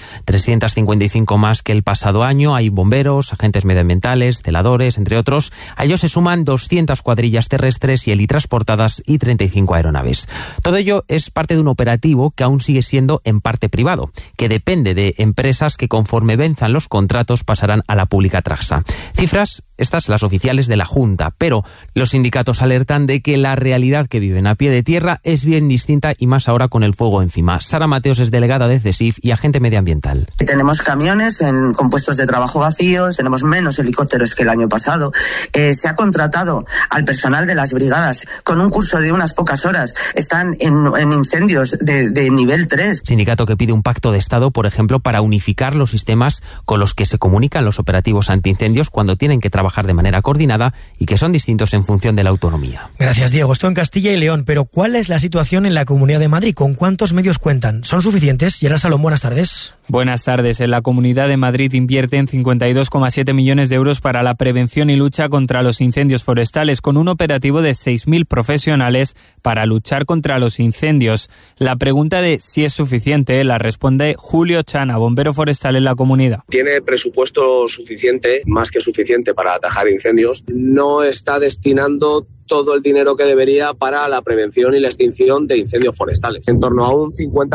Speaker 1: 355 más que el pasado año. Hay bomberos, agentes medioambientales, celadores, entre otros. A ellos se suman 200 cuadrillas terrestres y helitransportadas y 35 aeronaves. Todo ello es parte de un operativo que aún sigue siendo en parte privado, que depende de empresas que conforme venzan los contratos pasarán a la pública Traxa. Cifras, estas las oficiales de la Junta, pero los sindicatos alertan de que la realidad que viven a pie de tierra es bien distinta y más ahora con el fuego encima. Sara Mateos es delegada de CESIF y agente medioambiental.
Speaker 2: Tenemos camiones con puestos de trabajo vacíos, tenemos menos helicópteros que el año pasado. Se ha contratado al personal de las brigadas con un curso de unas pocas horas. Están en incendios de nivel 3.
Speaker 1: Sindicato que pide un pacto de Estado, por ejemplo, para unificar los sistemas con los que se comunican los operativos antiincendios cuando tienen que trabajar de manera coordinada y que son distintos en función de la autonomía.
Speaker 7: Gracias, Diego. Esto en Castilla y León, pero ¿cuál es la situación en la Comunidad de Madrid? ¿Con cuántos medios cuentan? ¿Son suficientes? Gerard Salom, buenas tardes.
Speaker 3: Buenas tardes. En la Comunidad de Madrid invierten 52,7 millones de euros para la prevención y lucha contra los incendios forestales, con un operativo de 6.000 profesionales para luchar contra los incendios. La pregunta de si es suficiente la responde Julio Chana, bombero forestal en la comunidad.
Speaker 6: Tiene presupuesto suficiente, más que suficiente, para atajar incendios. No está destinando todo el dinero que debería para la prevención y la extinción de incendios forestales. En torno a un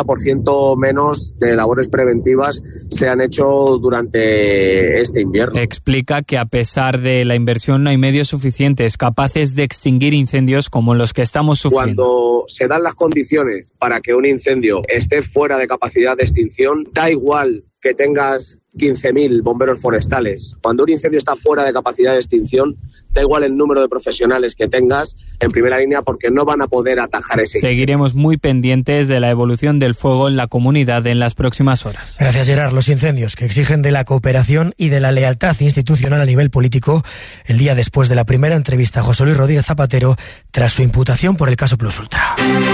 Speaker 6: 50% menos de labores preventivas se han hecho durante este invierno.
Speaker 3: Explica que a pesar de la inversión no hay medios suficientes capaces de extinguir incendios como los que estamos sufriendo.
Speaker 6: Cuando se dan las condiciones para que un incendio esté fuera de capacidad de extinción, da igual que tengas 15.000 bomberos forestales. Cuando un incendio está fuera de capacidad de extinción, da igual el número de profesionales que tengas en primera línea, porque no van a poder atajar ese incendio.
Speaker 3: Seguiremos muy pendientes de la evolución del fuego en la comunidad en las próximas horas.
Speaker 7: Gracias, Gerard. Los incendios que exigen de la cooperación y de la lealtad institucional a nivel político, el día después de la primera entrevista a José Luis Rodríguez Zapatero tras su imputación por el caso Plus Ultra.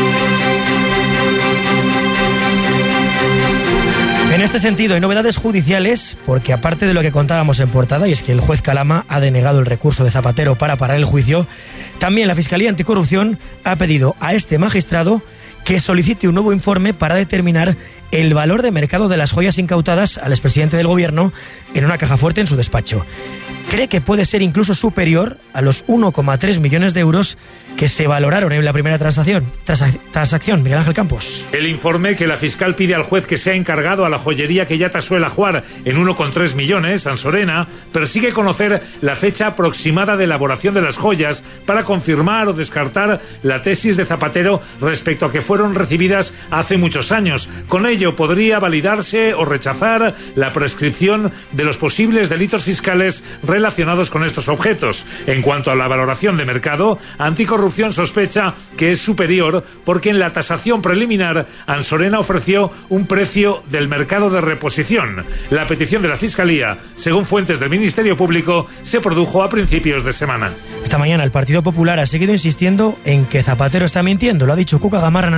Speaker 7: En este sentido, hay novedades judiciales, porque aparte de lo que contábamos en portada, y es que el juez Calama ha denegado el recurso de Zapatero para parar el juicio, también la Fiscalía Anticorrupción ha pedido a este magistrado que solicite un nuevo informe para determinar el valor de mercado de las joyas incautadas al expresidente del Gobierno en una caja fuerte en su despacho. Cree que puede ser incluso superior a los 1,3 millones de euros que se valoraron en la primera transacción. Miguel Ángel Campos.
Speaker 22: El informe que la fiscal pide al juez que sea encargado a la joyería que ya tasó el ajuar en 1,3 millones, Ansorena, persigue conocer la fecha aproximada de elaboración de las joyas para confirmar o descartar la tesis de Zapatero respecto a que fueron recibidas hace muchos años. Con ello podría validarse o rechazar la prescripción de los posibles delitos fiscales relacionados con estos objetos. En cuanto a la valoración de mercado, Anticorrupción sospecha que es superior porque en la tasación preliminar Ansorena ofreció un precio del mercado de reposición. La petición de la Fiscalía, según fuentes del Ministerio Público, se produjo a principios de semana.
Speaker 7: Esta mañana el Partido Popular ha seguido insistiendo en que Zapatero está mintiendo. Lo ha dicho Cuca Gamarra en Antena.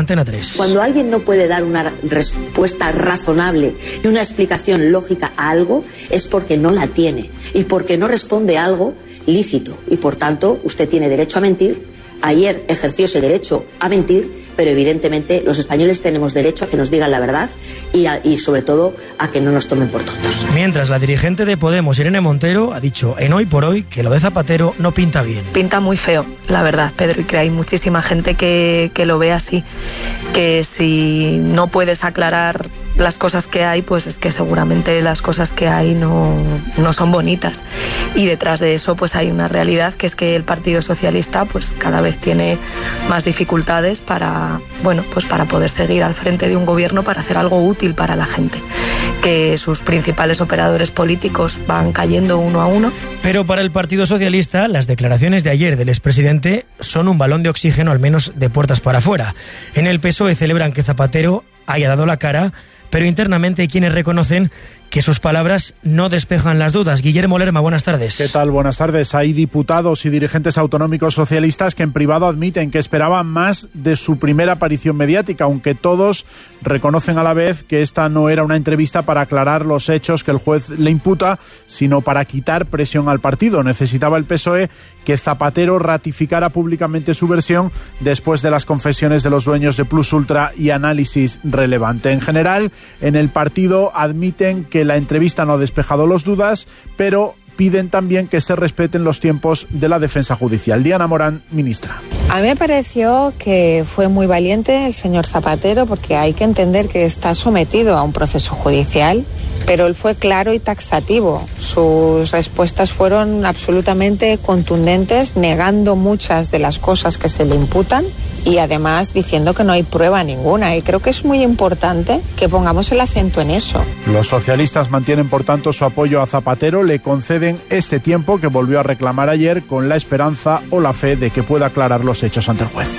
Speaker 7: Antena 3.
Speaker 8: Cuando alguien no puede dar una respuesta razonable y una explicación lógica a algo, es porque no la tiene y porque no responde a algo lícito. Y por tanto, usted tiene derecho a mentir. Ayer ejerció ese derecho a mentir, pero evidentemente los españoles tenemos derecho a que nos digan la verdad y sobre todo a que no nos tomen por tontos.
Speaker 7: Mientras, la dirigente de Podemos, Irene Montero, ha dicho en Hoy por Hoy que lo de Zapatero no pinta bien.
Speaker 17: Pinta muy feo, la verdad, Pedro, y que hay muchísima gente que lo ve así, que si no puedes aclarar las cosas que hay, pues es que seguramente las cosas que hay no son bonitas. Y detrás de eso pues hay una realidad, que es que el Partido Socialista pues cada vez tiene más dificultades para poder seguir al frente de un gobierno, para hacer algo útil para la gente, que sus principales operadores políticos van cayendo uno a uno.
Speaker 7: Pero para el Partido Socialista, las declaraciones de ayer del expresidente son un balón de oxígeno, al menos de puertas para afuera. En el PSOE celebran que Zapatero haya dado la cara, pero internamente hay quienes reconocen que sus palabras no despejan las dudas. Guillermo Lerma, buenas tardes.
Speaker 18: ¿Qué tal? Buenas tardes. Hay diputados y dirigentes autonómicos socialistas que en privado admiten que esperaban más de su primera aparición mediática, aunque todos reconocen a la vez que esta no era una entrevista para aclarar los hechos que el juez le imputa, sino para quitar presión al partido. Necesitaba el PSOE que Zapatero ratificara públicamente su versión después de las confesiones de los dueños de Plus Ultra y Análisis Relevante. En general, en el partido admiten que la entrevista no ha despejado las dudas, pero piden también que se respeten los tiempos de la defensa judicial. Diana Morán, ministra.
Speaker 19: A mí me pareció que fue muy valiente el señor Zapatero, porque hay que entender que está sometido a un proceso judicial, pero él fue claro y taxativo. Sus respuestas fueron absolutamente contundentes, negando muchas de las cosas que se le imputan y además diciendo que no hay prueba ninguna. Y creo que es muy importante que pongamos el acento en eso.
Speaker 18: Los socialistas mantienen, por tanto, su apoyo a Zapatero, le conceden ese tiempo que volvió a reclamar ayer, con la esperanza o la fe de que pueda aclarar los hechos ante el juez.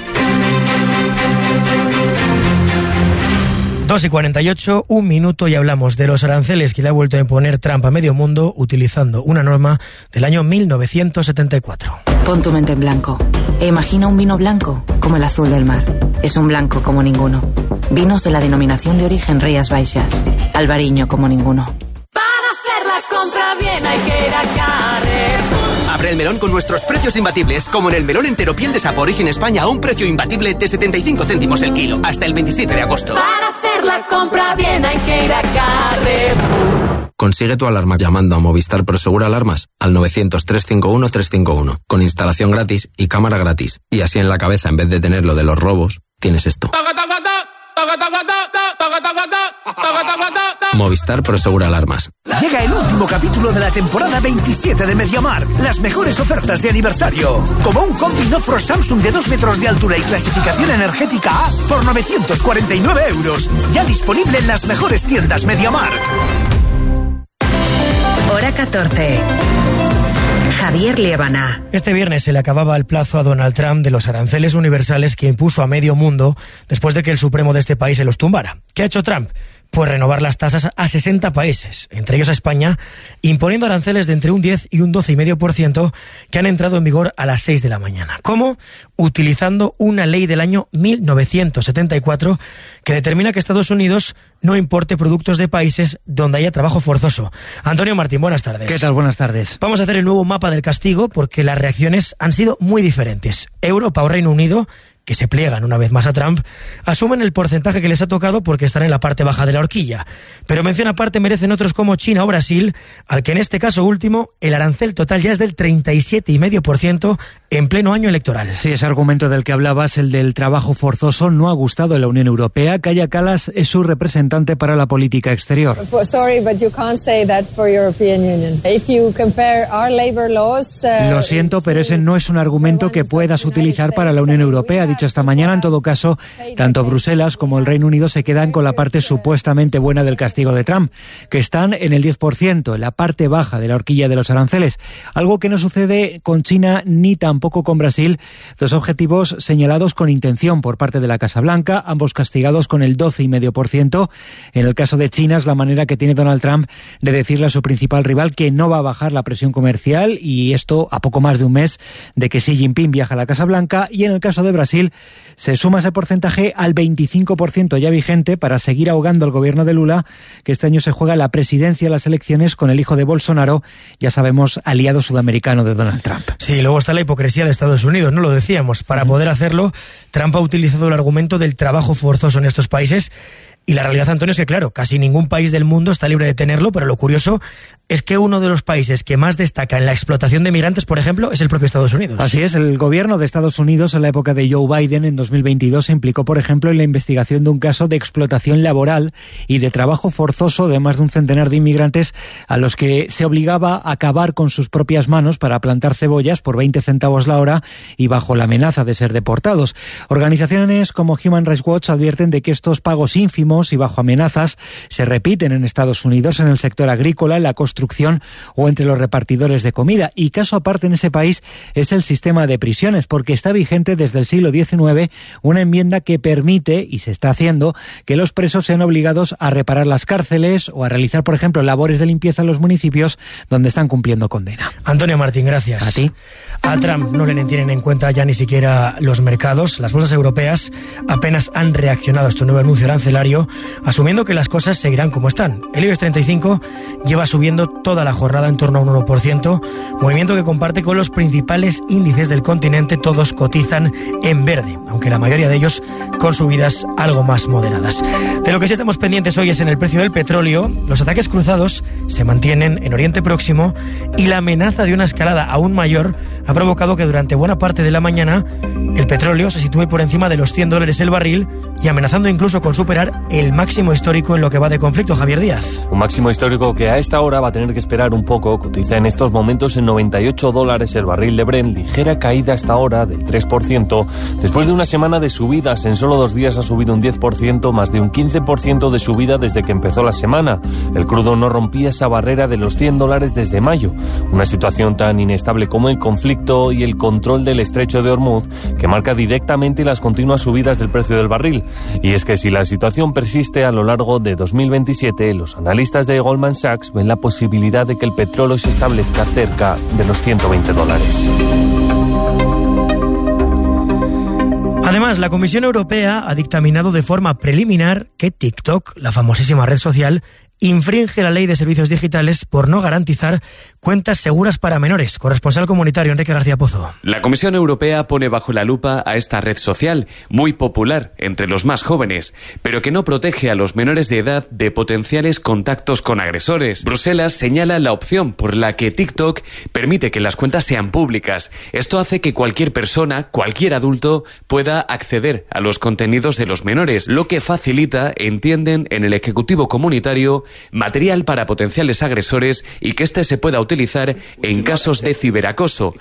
Speaker 7: 2:48, un minuto, y hablamos de los aranceles que le ha vuelto a imponer Trump a medio mundo utilizando una norma del año 1974.
Speaker 23: Pon tu mente en blanco e imagina un vino blanco como el azul del mar. Es un blanco como ninguno. Vinos de la denominación de origen Rías Baixas. Albariño como ninguno.
Speaker 24: Para hacer la compra bien hay que ir a Carrefour.
Speaker 26: Abre el melón con nuestros precios imbatibles, como en el melón entero piel de sapo Origen España a un precio imbatible de 75 céntimos el kilo, hasta el 27 de agosto.
Speaker 24: Para hacer la compra bien hay que ir a Carrefour.
Speaker 28: Consigue tu alarma llamando a Movistar Prosegur Alarmas al 900-351-351, con instalación gratis y cámara gratis. Y así en la cabeza, en vez de tener lo de los robos, tienes esto. Movistar Prosegur Alarmas.
Speaker 29: Llega el último capítulo de la temporada 27 de MediaMarkt. Las mejores ofertas de aniversario. Como un combi Nofro Samsung de 2 metros de altura y clasificación energética A por 949 euros. Ya disponible en las mejores tiendas MediaMarkt.
Speaker 30: Hora 14. Javier Liébana.
Speaker 7: Este viernes se le acababa el plazo a Donald Trump de los aranceles universales que impuso a medio mundo después de que el Supremo de este país se los tumbara. ¿Qué ha hecho Trump? Pues renovar las tasas a 60 países, entre ellos a España, imponiendo aranceles de entre un 10 y un 12,5% que han entrado en vigor a las 6 de la mañana. ¿Cómo? Utilizando una ley del año 1974 que determina que Estados Unidos no importe productos de países donde haya trabajo forzoso. Antonio Martín, buenas tardes.
Speaker 31: ¿Qué tal? Buenas tardes.
Speaker 7: Vamos a hacer el nuevo mapa del castigo porque las reacciones han sido muy diferentes. Europa o Reino Unido, que se pliegan una vez más a Trump, asumen el porcentaje que les ha tocado porque están en la parte baja de la horquilla. Pero mención aparte merecen otros como China o Brasil, al que en este caso último el arancel total ya es del 37,5% en pleno año electoral.
Speaker 31: Sí, ese argumento del que hablabas, el del trabajo forzoso, no ha gustado en la Unión Europea. Kaja Kallas es su representante para la política exterior. Lo siento, pero ese no es un argumento que puedas utilizar para la Unión Europea. Dicho esta mañana, en todo caso, tanto Bruselas como el Reino Unido se quedan con la parte supuestamente buena del castigo de Trump, que están en el 10%, en la parte baja de la horquilla de los aranceles, algo que no sucede con China ni tampoco con Brasil, dos objetivos señalados con intención por parte de la Casa Blanca, ambos castigados con el 12,5%. En el caso de China es la manera que tiene Donald Trump de decirle a su principal rival que no va a bajar la presión comercial, y esto a poco más de un mes de que Xi Jinping viaja a la Casa Blanca. Y en el caso de Brasil, Brasil se suma ese porcentaje al 25% ya vigente para seguir ahogando al gobierno de Lula, que este año se juega la presidencia de las elecciones con el hijo de Bolsonaro, ya sabemos, aliado sudamericano de Donald Trump.
Speaker 7: Sí, luego está la hipocresía de Estados Unidos, ¿no? Lo decíamos. Para poder hacerlo, Trump ha utilizado el argumento del trabajo forzoso en estos países. Y la realidad, Antonio, es que, claro, casi ningún país del mundo está libre de tenerlo, pero lo curioso es que uno de los países que más destaca en la explotación de migrantes, por ejemplo, es el propio Estados Unidos.
Speaker 31: Así es, el gobierno de Estados Unidos en la época de Joe Biden en 2022 se implicó, por ejemplo, en la investigación de un caso de explotación laboral y de trabajo forzoso de más de un centenar de inmigrantes a los que se obligaba a cavar con sus propias manos para plantar cebollas por 20 centavos la hora y bajo la amenaza de ser deportados. Organizaciones como Human Rights Watch advierten de que estos pagos ínfimos y bajo amenazas se repiten en Estados Unidos en el sector agrícola, en la construcción o entre los repartidores de comida. Y caso aparte en ese país es el sistema de prisiones, porque está vigente desde el siglo XIX una enmienda que permite, y se está haciendo, que los presos sean obligados a reparar las cárceles o a realizar, por ejemplo, labores de limpieza en los municipios donde están cumpliendo condena.
Speaker 7: Antonio Martín, gracias.
Speaker 31: A ti.
Speaker 7: A Trump no le tienen en cuenta ya ni siquiera los mercados. Las bolsas europeas apenas han reaccionado a este nuevo anuncio arancelario, asumiendo que las cosas seguirán como están. El IBEX 35 lleva subiendo toda la jornada en torno a un 1%, movimiento que comparte con los principales índices del continente. Todos cotizan en verde, aunque la mayoría de ellos con subidas algo más moderadas. De lo que sí estamos pendientes hoy es en el precio del petróleo. Los ataques cruzados se mantienen en Oriente Próximo y la amenaza de una escalada aún mayor ha provocado que durante buena parte de la mañana el petróleo se sitúe por encima de los $100 el barril y amenazando incluso con superar el máximo histórico en lo que va de conflicto. Javier Díaz.
Speaker 4: Un máximo histórico que a esta hora va a tener que esperar un poco. Cotiza en estos momentos en $98 el barril de Brent, ligera caída hasta ahora del 3%, después de una semana de subidas. En solo 2 días ha subido un 10%, más de un 15% de subida desde que empezó la semana. El crudo no rompía esa barrera de los $100 desde mayo. Una situación tan inestable como el conflicto y el control del estrecho de Hormuz, que marca directamente las continuas subidas del precio del barril. Y es que si la situación persiste a lo largo de 2027, los analistas de Goldman Sachs ven la posibilidad de que el petróleo se establezca cerca de los $120.
Speaker 7: Además, la Comisión Europea ha dictaminado de forma preliminar que TikTok, la famosísima red social, infringe la ley de servicios digitales por no garantizar cuentas seguras para menores. Corresponsal comunitario Enrique García Pozo.
Speaker 5: La Comisión Europea pone bajo la lupa a esta red social, muy popular entre los más jóvenes, pero que no protege a los menores de edad de potenciales contactos con agresores. Bruselas señala la opción por la que TikTok permite que las cuentas sean públicas. Esto hace que cualquier persona, cualquier adulto, pueda acceder a los contenidos de los menores, lo que facilita, entienden en el Ejecutivo Comunitario, material para potenciales agresores y que este se pueda utilizar en casos de ciberacoso.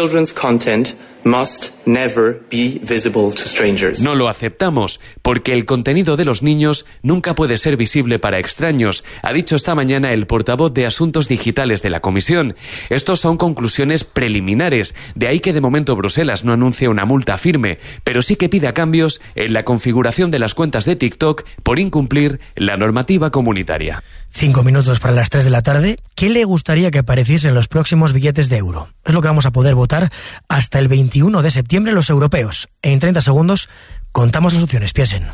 Speaker 5: No lo aceptamos, porque el contenido de los niños nunca puede ser visible para extraños, ha dicho esta mañana el portavoz de Asuntos Digitales de la Comisión. Estos son conclusiones preliminares, de ahí que de momento Bruselas no anuncia una multa firme, pero sí que pida cambios en la configuración de las cuentas de TikTok por incumplir la normativa comunitaria.
Speaker 7: 5 minutos para las 3 de la tarde. ¿Qué le gustaría que apareciese en los próximos billetes de euro? Es lo que vamos a poder votar hasta el 21 de septiembre los europeos. En 30 segundos contamos las opciones. Piensen.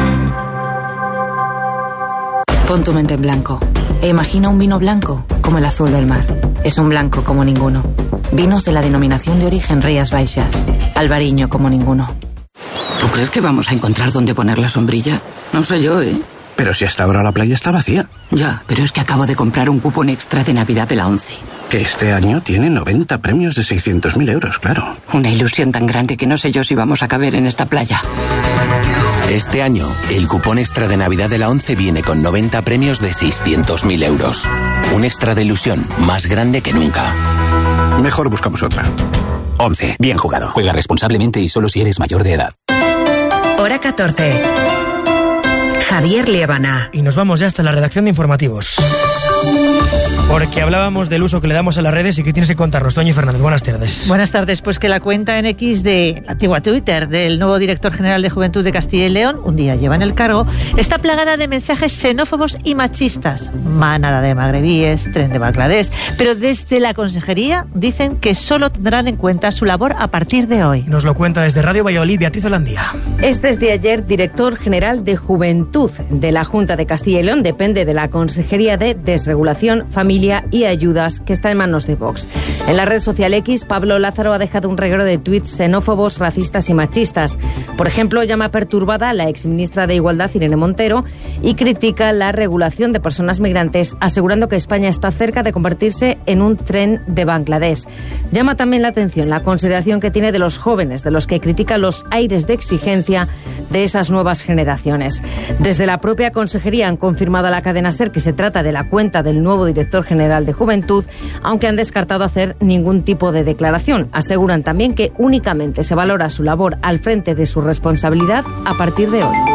Speaker 23: Pon tu mente en blanco e imagina un vino blanco como el azul del mar. Es un blanco como ninguno. Vinos de la denominación de origen Rías Baixas. Albariño como ninguno.
Speaker 9: ¿Tú crees que vamos a encontrar dónde poner la sombrilla? No sé yo, ¿eh?
Speaker 10: Pero si hasta ahora la playa está vacía.
Speaker 9: Ya, pero es que acabo de comprar un cupón extra de Navidad de la ONCE.
Speaker 10: Que este año tiene 90 premios de 600.000 euros, claro.
Speaker 9: Una ilusión tan grande que no sé yo si vamos a caber en esta playa.
Speaker 11: Este año, el cupón extra de Navidad de la ONCE viene con 90 premios de 600.000 euros. Un extra de ilusión más grande que nunca.
Speaker 10: Mejor buscamos otra.
Speaker 11: ONCE. Bien jugado. Juega responsablemente y solo si eres mayor de edad.
Speaker 30: Hora 14. Javier Liébana.
Speaker 7: Y nos vamos ya hasta la redacción de informativos. Porque hablábamos del uso que le damos a las redes y que tienes que contarnos. Toñi Fernández, buenas tardes.
Speaker 1: Buenas tardes. Pues que la cuenta en X de la antigua Twitter del nuevo director general de Juventud de Castilla y León, un día lleva en el cargo, está plagada de mensajes xenófobos y machistas. Manada de magrebíes, tren de Bangladesh. Pero desde la consejería dicen que solo tendrán en cuenta su labor a partir de hoy.
Speaker 7: Nos lo cuenta desde Radio Valladolid, Beatriz Holandía.
Speaker 2: Es desde ayer director general de Juventud de la Junta de Castilla y León. Depende de la Consejería de Desregulación, Familia y Ayudas, que está en manos de Vox. En la red social X, Pablo Lázaro ha dejado un reguero de tuits xenófobos, racistas y machistas. Por ejemplo, llama perturbada a la exministra de Igualdad, Irene Montero, y critica la regulación de personas migrantes, asegurando que España está cerca de convertirse en un tren de Bangladesh. Llama también la atención la consideración que tiene de los jóvenes, de los que critica los aires de exigencia de esas nuevas generaciones. Desde la propia consejería han confirmado a la cadena SER que se trata de la cuenta del nuevo director general de Juventud, aunque han descartado hacer ningún tipo de declaración. Aseguran también que únicamente se valora su labor al frente de su responsabilidad a partir de hoy.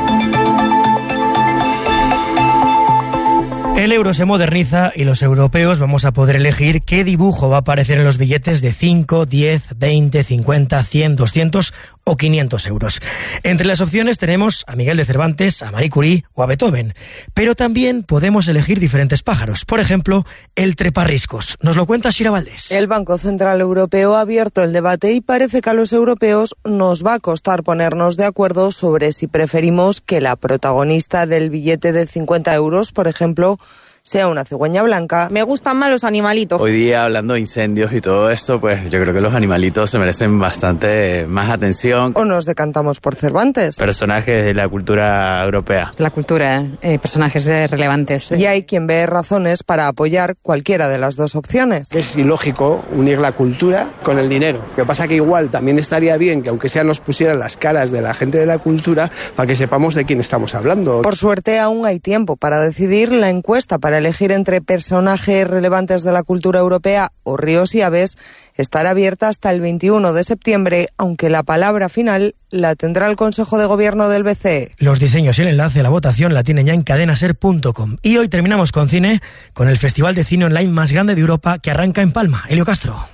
Speaker 7: El euro se moderniza y los europeos vamos a poder elegir qué dibujo va a aparecer en los billetes de 5, 10, 20, 50, 100, 200 o 500 euros. Entre las opciones tenemos a Miguel de Cervantes, a Marie Curie o a Beethoven. Pero también podemos elegir diferentes pájaros. Por ejemplo, el treparriscos. Nos lo cuenta Shira Valdés.
Speaker 12: El Banco Central Europeo ha abierto el debate y parece que a los europeos nos va a costar ponernos de acuerdo sobre si preferimos que la protagonista del billete de 50 euros, por ejemplo, sea una cigüeña blanca.
Speaker 13: Me gustan más los animalitos.
Speaker 14: Hoy día, hablando de incendios y todo esto, pues yo creo que los animalitos se merecen bastante más atención.
Speaker 12: O nos decantamos por Cervantes.
Speaker 15: Personajes de la cultura europea.
Speaker 16: La cultura, personajes relevantes.
Speaker 12: Y hay quien ve razones para apoyar cualquiera de las dos opciones.
Speaker 20: Es ilógico unir la cultura con el dinero. Lo que pasa que igual también estaría bien que aunque sea nos pusieran las caras de la gente de la cultura para que sepamos de quién estamos hablando.
Speaker 12: Por suerte aún hay tiempo para decidir. La encuesta para elegir entre personajes relevantes de la cultura europea o ríos y aves estará abierta hasta el 21 de septiembre, aunque la palabra final la tendrá el Consejo de Gobierno del BCE.
Speaker 7: Los diseños y el enlace a la votación la tienen ya en cadenaser.com. Y hoy terminamos con cine, con el festival de cine online más grande de Europa que arranca en Palma. Elio Castro.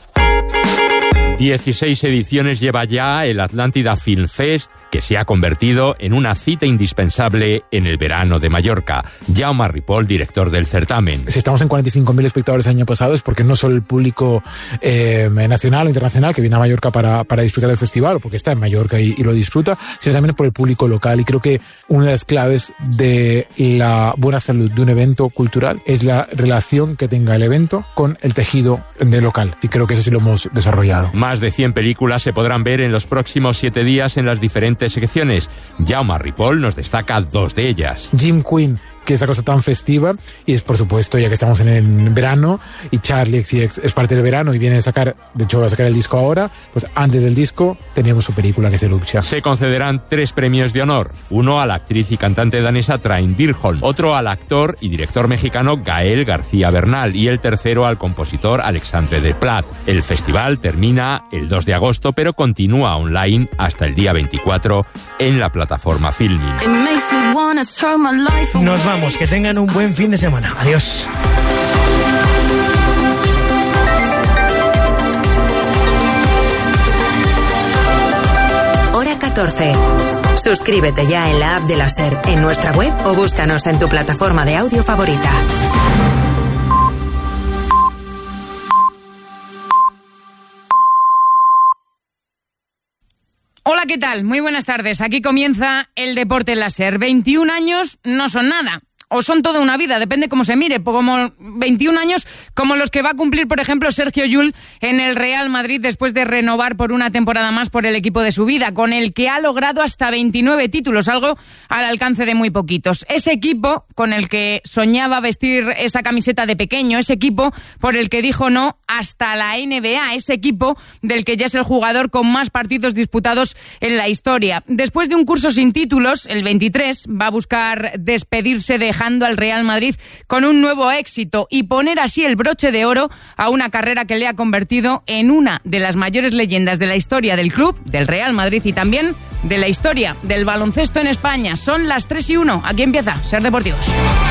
Speaker 21: 16 ediciones lleva ya el Atlántida Film Fest, que se ha convertido en una cita indispensable en el verano de Mallorca. Jaume Ripoll, director del certamen.
Speaker 25: Si estamos en 45.000 espectadores el año pasado es porque no solo el público nacional o internacional que viene a Mallorca para disfrutar del festival, o porque está en Mallorca y lo disfruta, sino también por el público local. Y creo que una de las claves de la buena salud de un evento cultural es la relación que tenga el evento con el tejido del local. Y creo que eso sí lo hemos desarrollado.
Speaker 21: Más de 100 películas se podrán ver en los próximos 7 días en las diferentes secciones. Jaume Ripoll nos destaca 2 de ellas.
Speaker 25: Jim Quinn, que es esta cosa tan festiva, y es por supuesto, ya que estamos en el verano y Charlie XCX es parte del verano y viene a sacar, de hecho va a sacar el disco ahora, pues antes del disco teníamos su película que es Eruption.
Speaker 21: Se concederán 3 premios de honor, uno a la actriz y cantante danesa Trine Dirholm, otro al actor y director mexicano Gael García Bernal y el tercero al compositor Alexandre Desplat. El festival termina el 2 de agosto, pero continúa online hasta el día 24 en la plataforma Filmin.
Speaker 7: Nos vamos, que tengan un buen fin de semana. Adiós.
Speaker 30: Hora 14. Suscríbete ya en la app de la SER, en nuestra web o búscanos en tu plataforma de audio favorita.
Speaker 27: Hola, ¿qué tal? Muy buenas tardes. Aquí comienza el deporte en la SER. 21 años no son nada. O son toda una vida, depende cómo se mire, como 21 años como los que va a cumplir, por ejemplo, Sergio Llull en el Real Madrid después de renovar por una temporada más por el equipo de su vida, con el que ha logrado hasta 29 títulos, algo al alcance de muy poquitos. Ese equipo con el que soñaba vestir esa camiseta de pequeño, ese equipo por el que dijo no hasta la NBA, ese equipo del que ya es el jugador con más partidos disputados en la historia. Después de un curso sin títulos, el 23 va a buscar despedirse dejando al Real Madrid con un nuevo éxito y poner así el broche de oro a una carrera que le ha convertido en una de las mayores leyendas de la historia del club, del Real Madrid y también de la historia del baloncesto en España. Son las 3:01. Aquí empieza Ser Deportivos.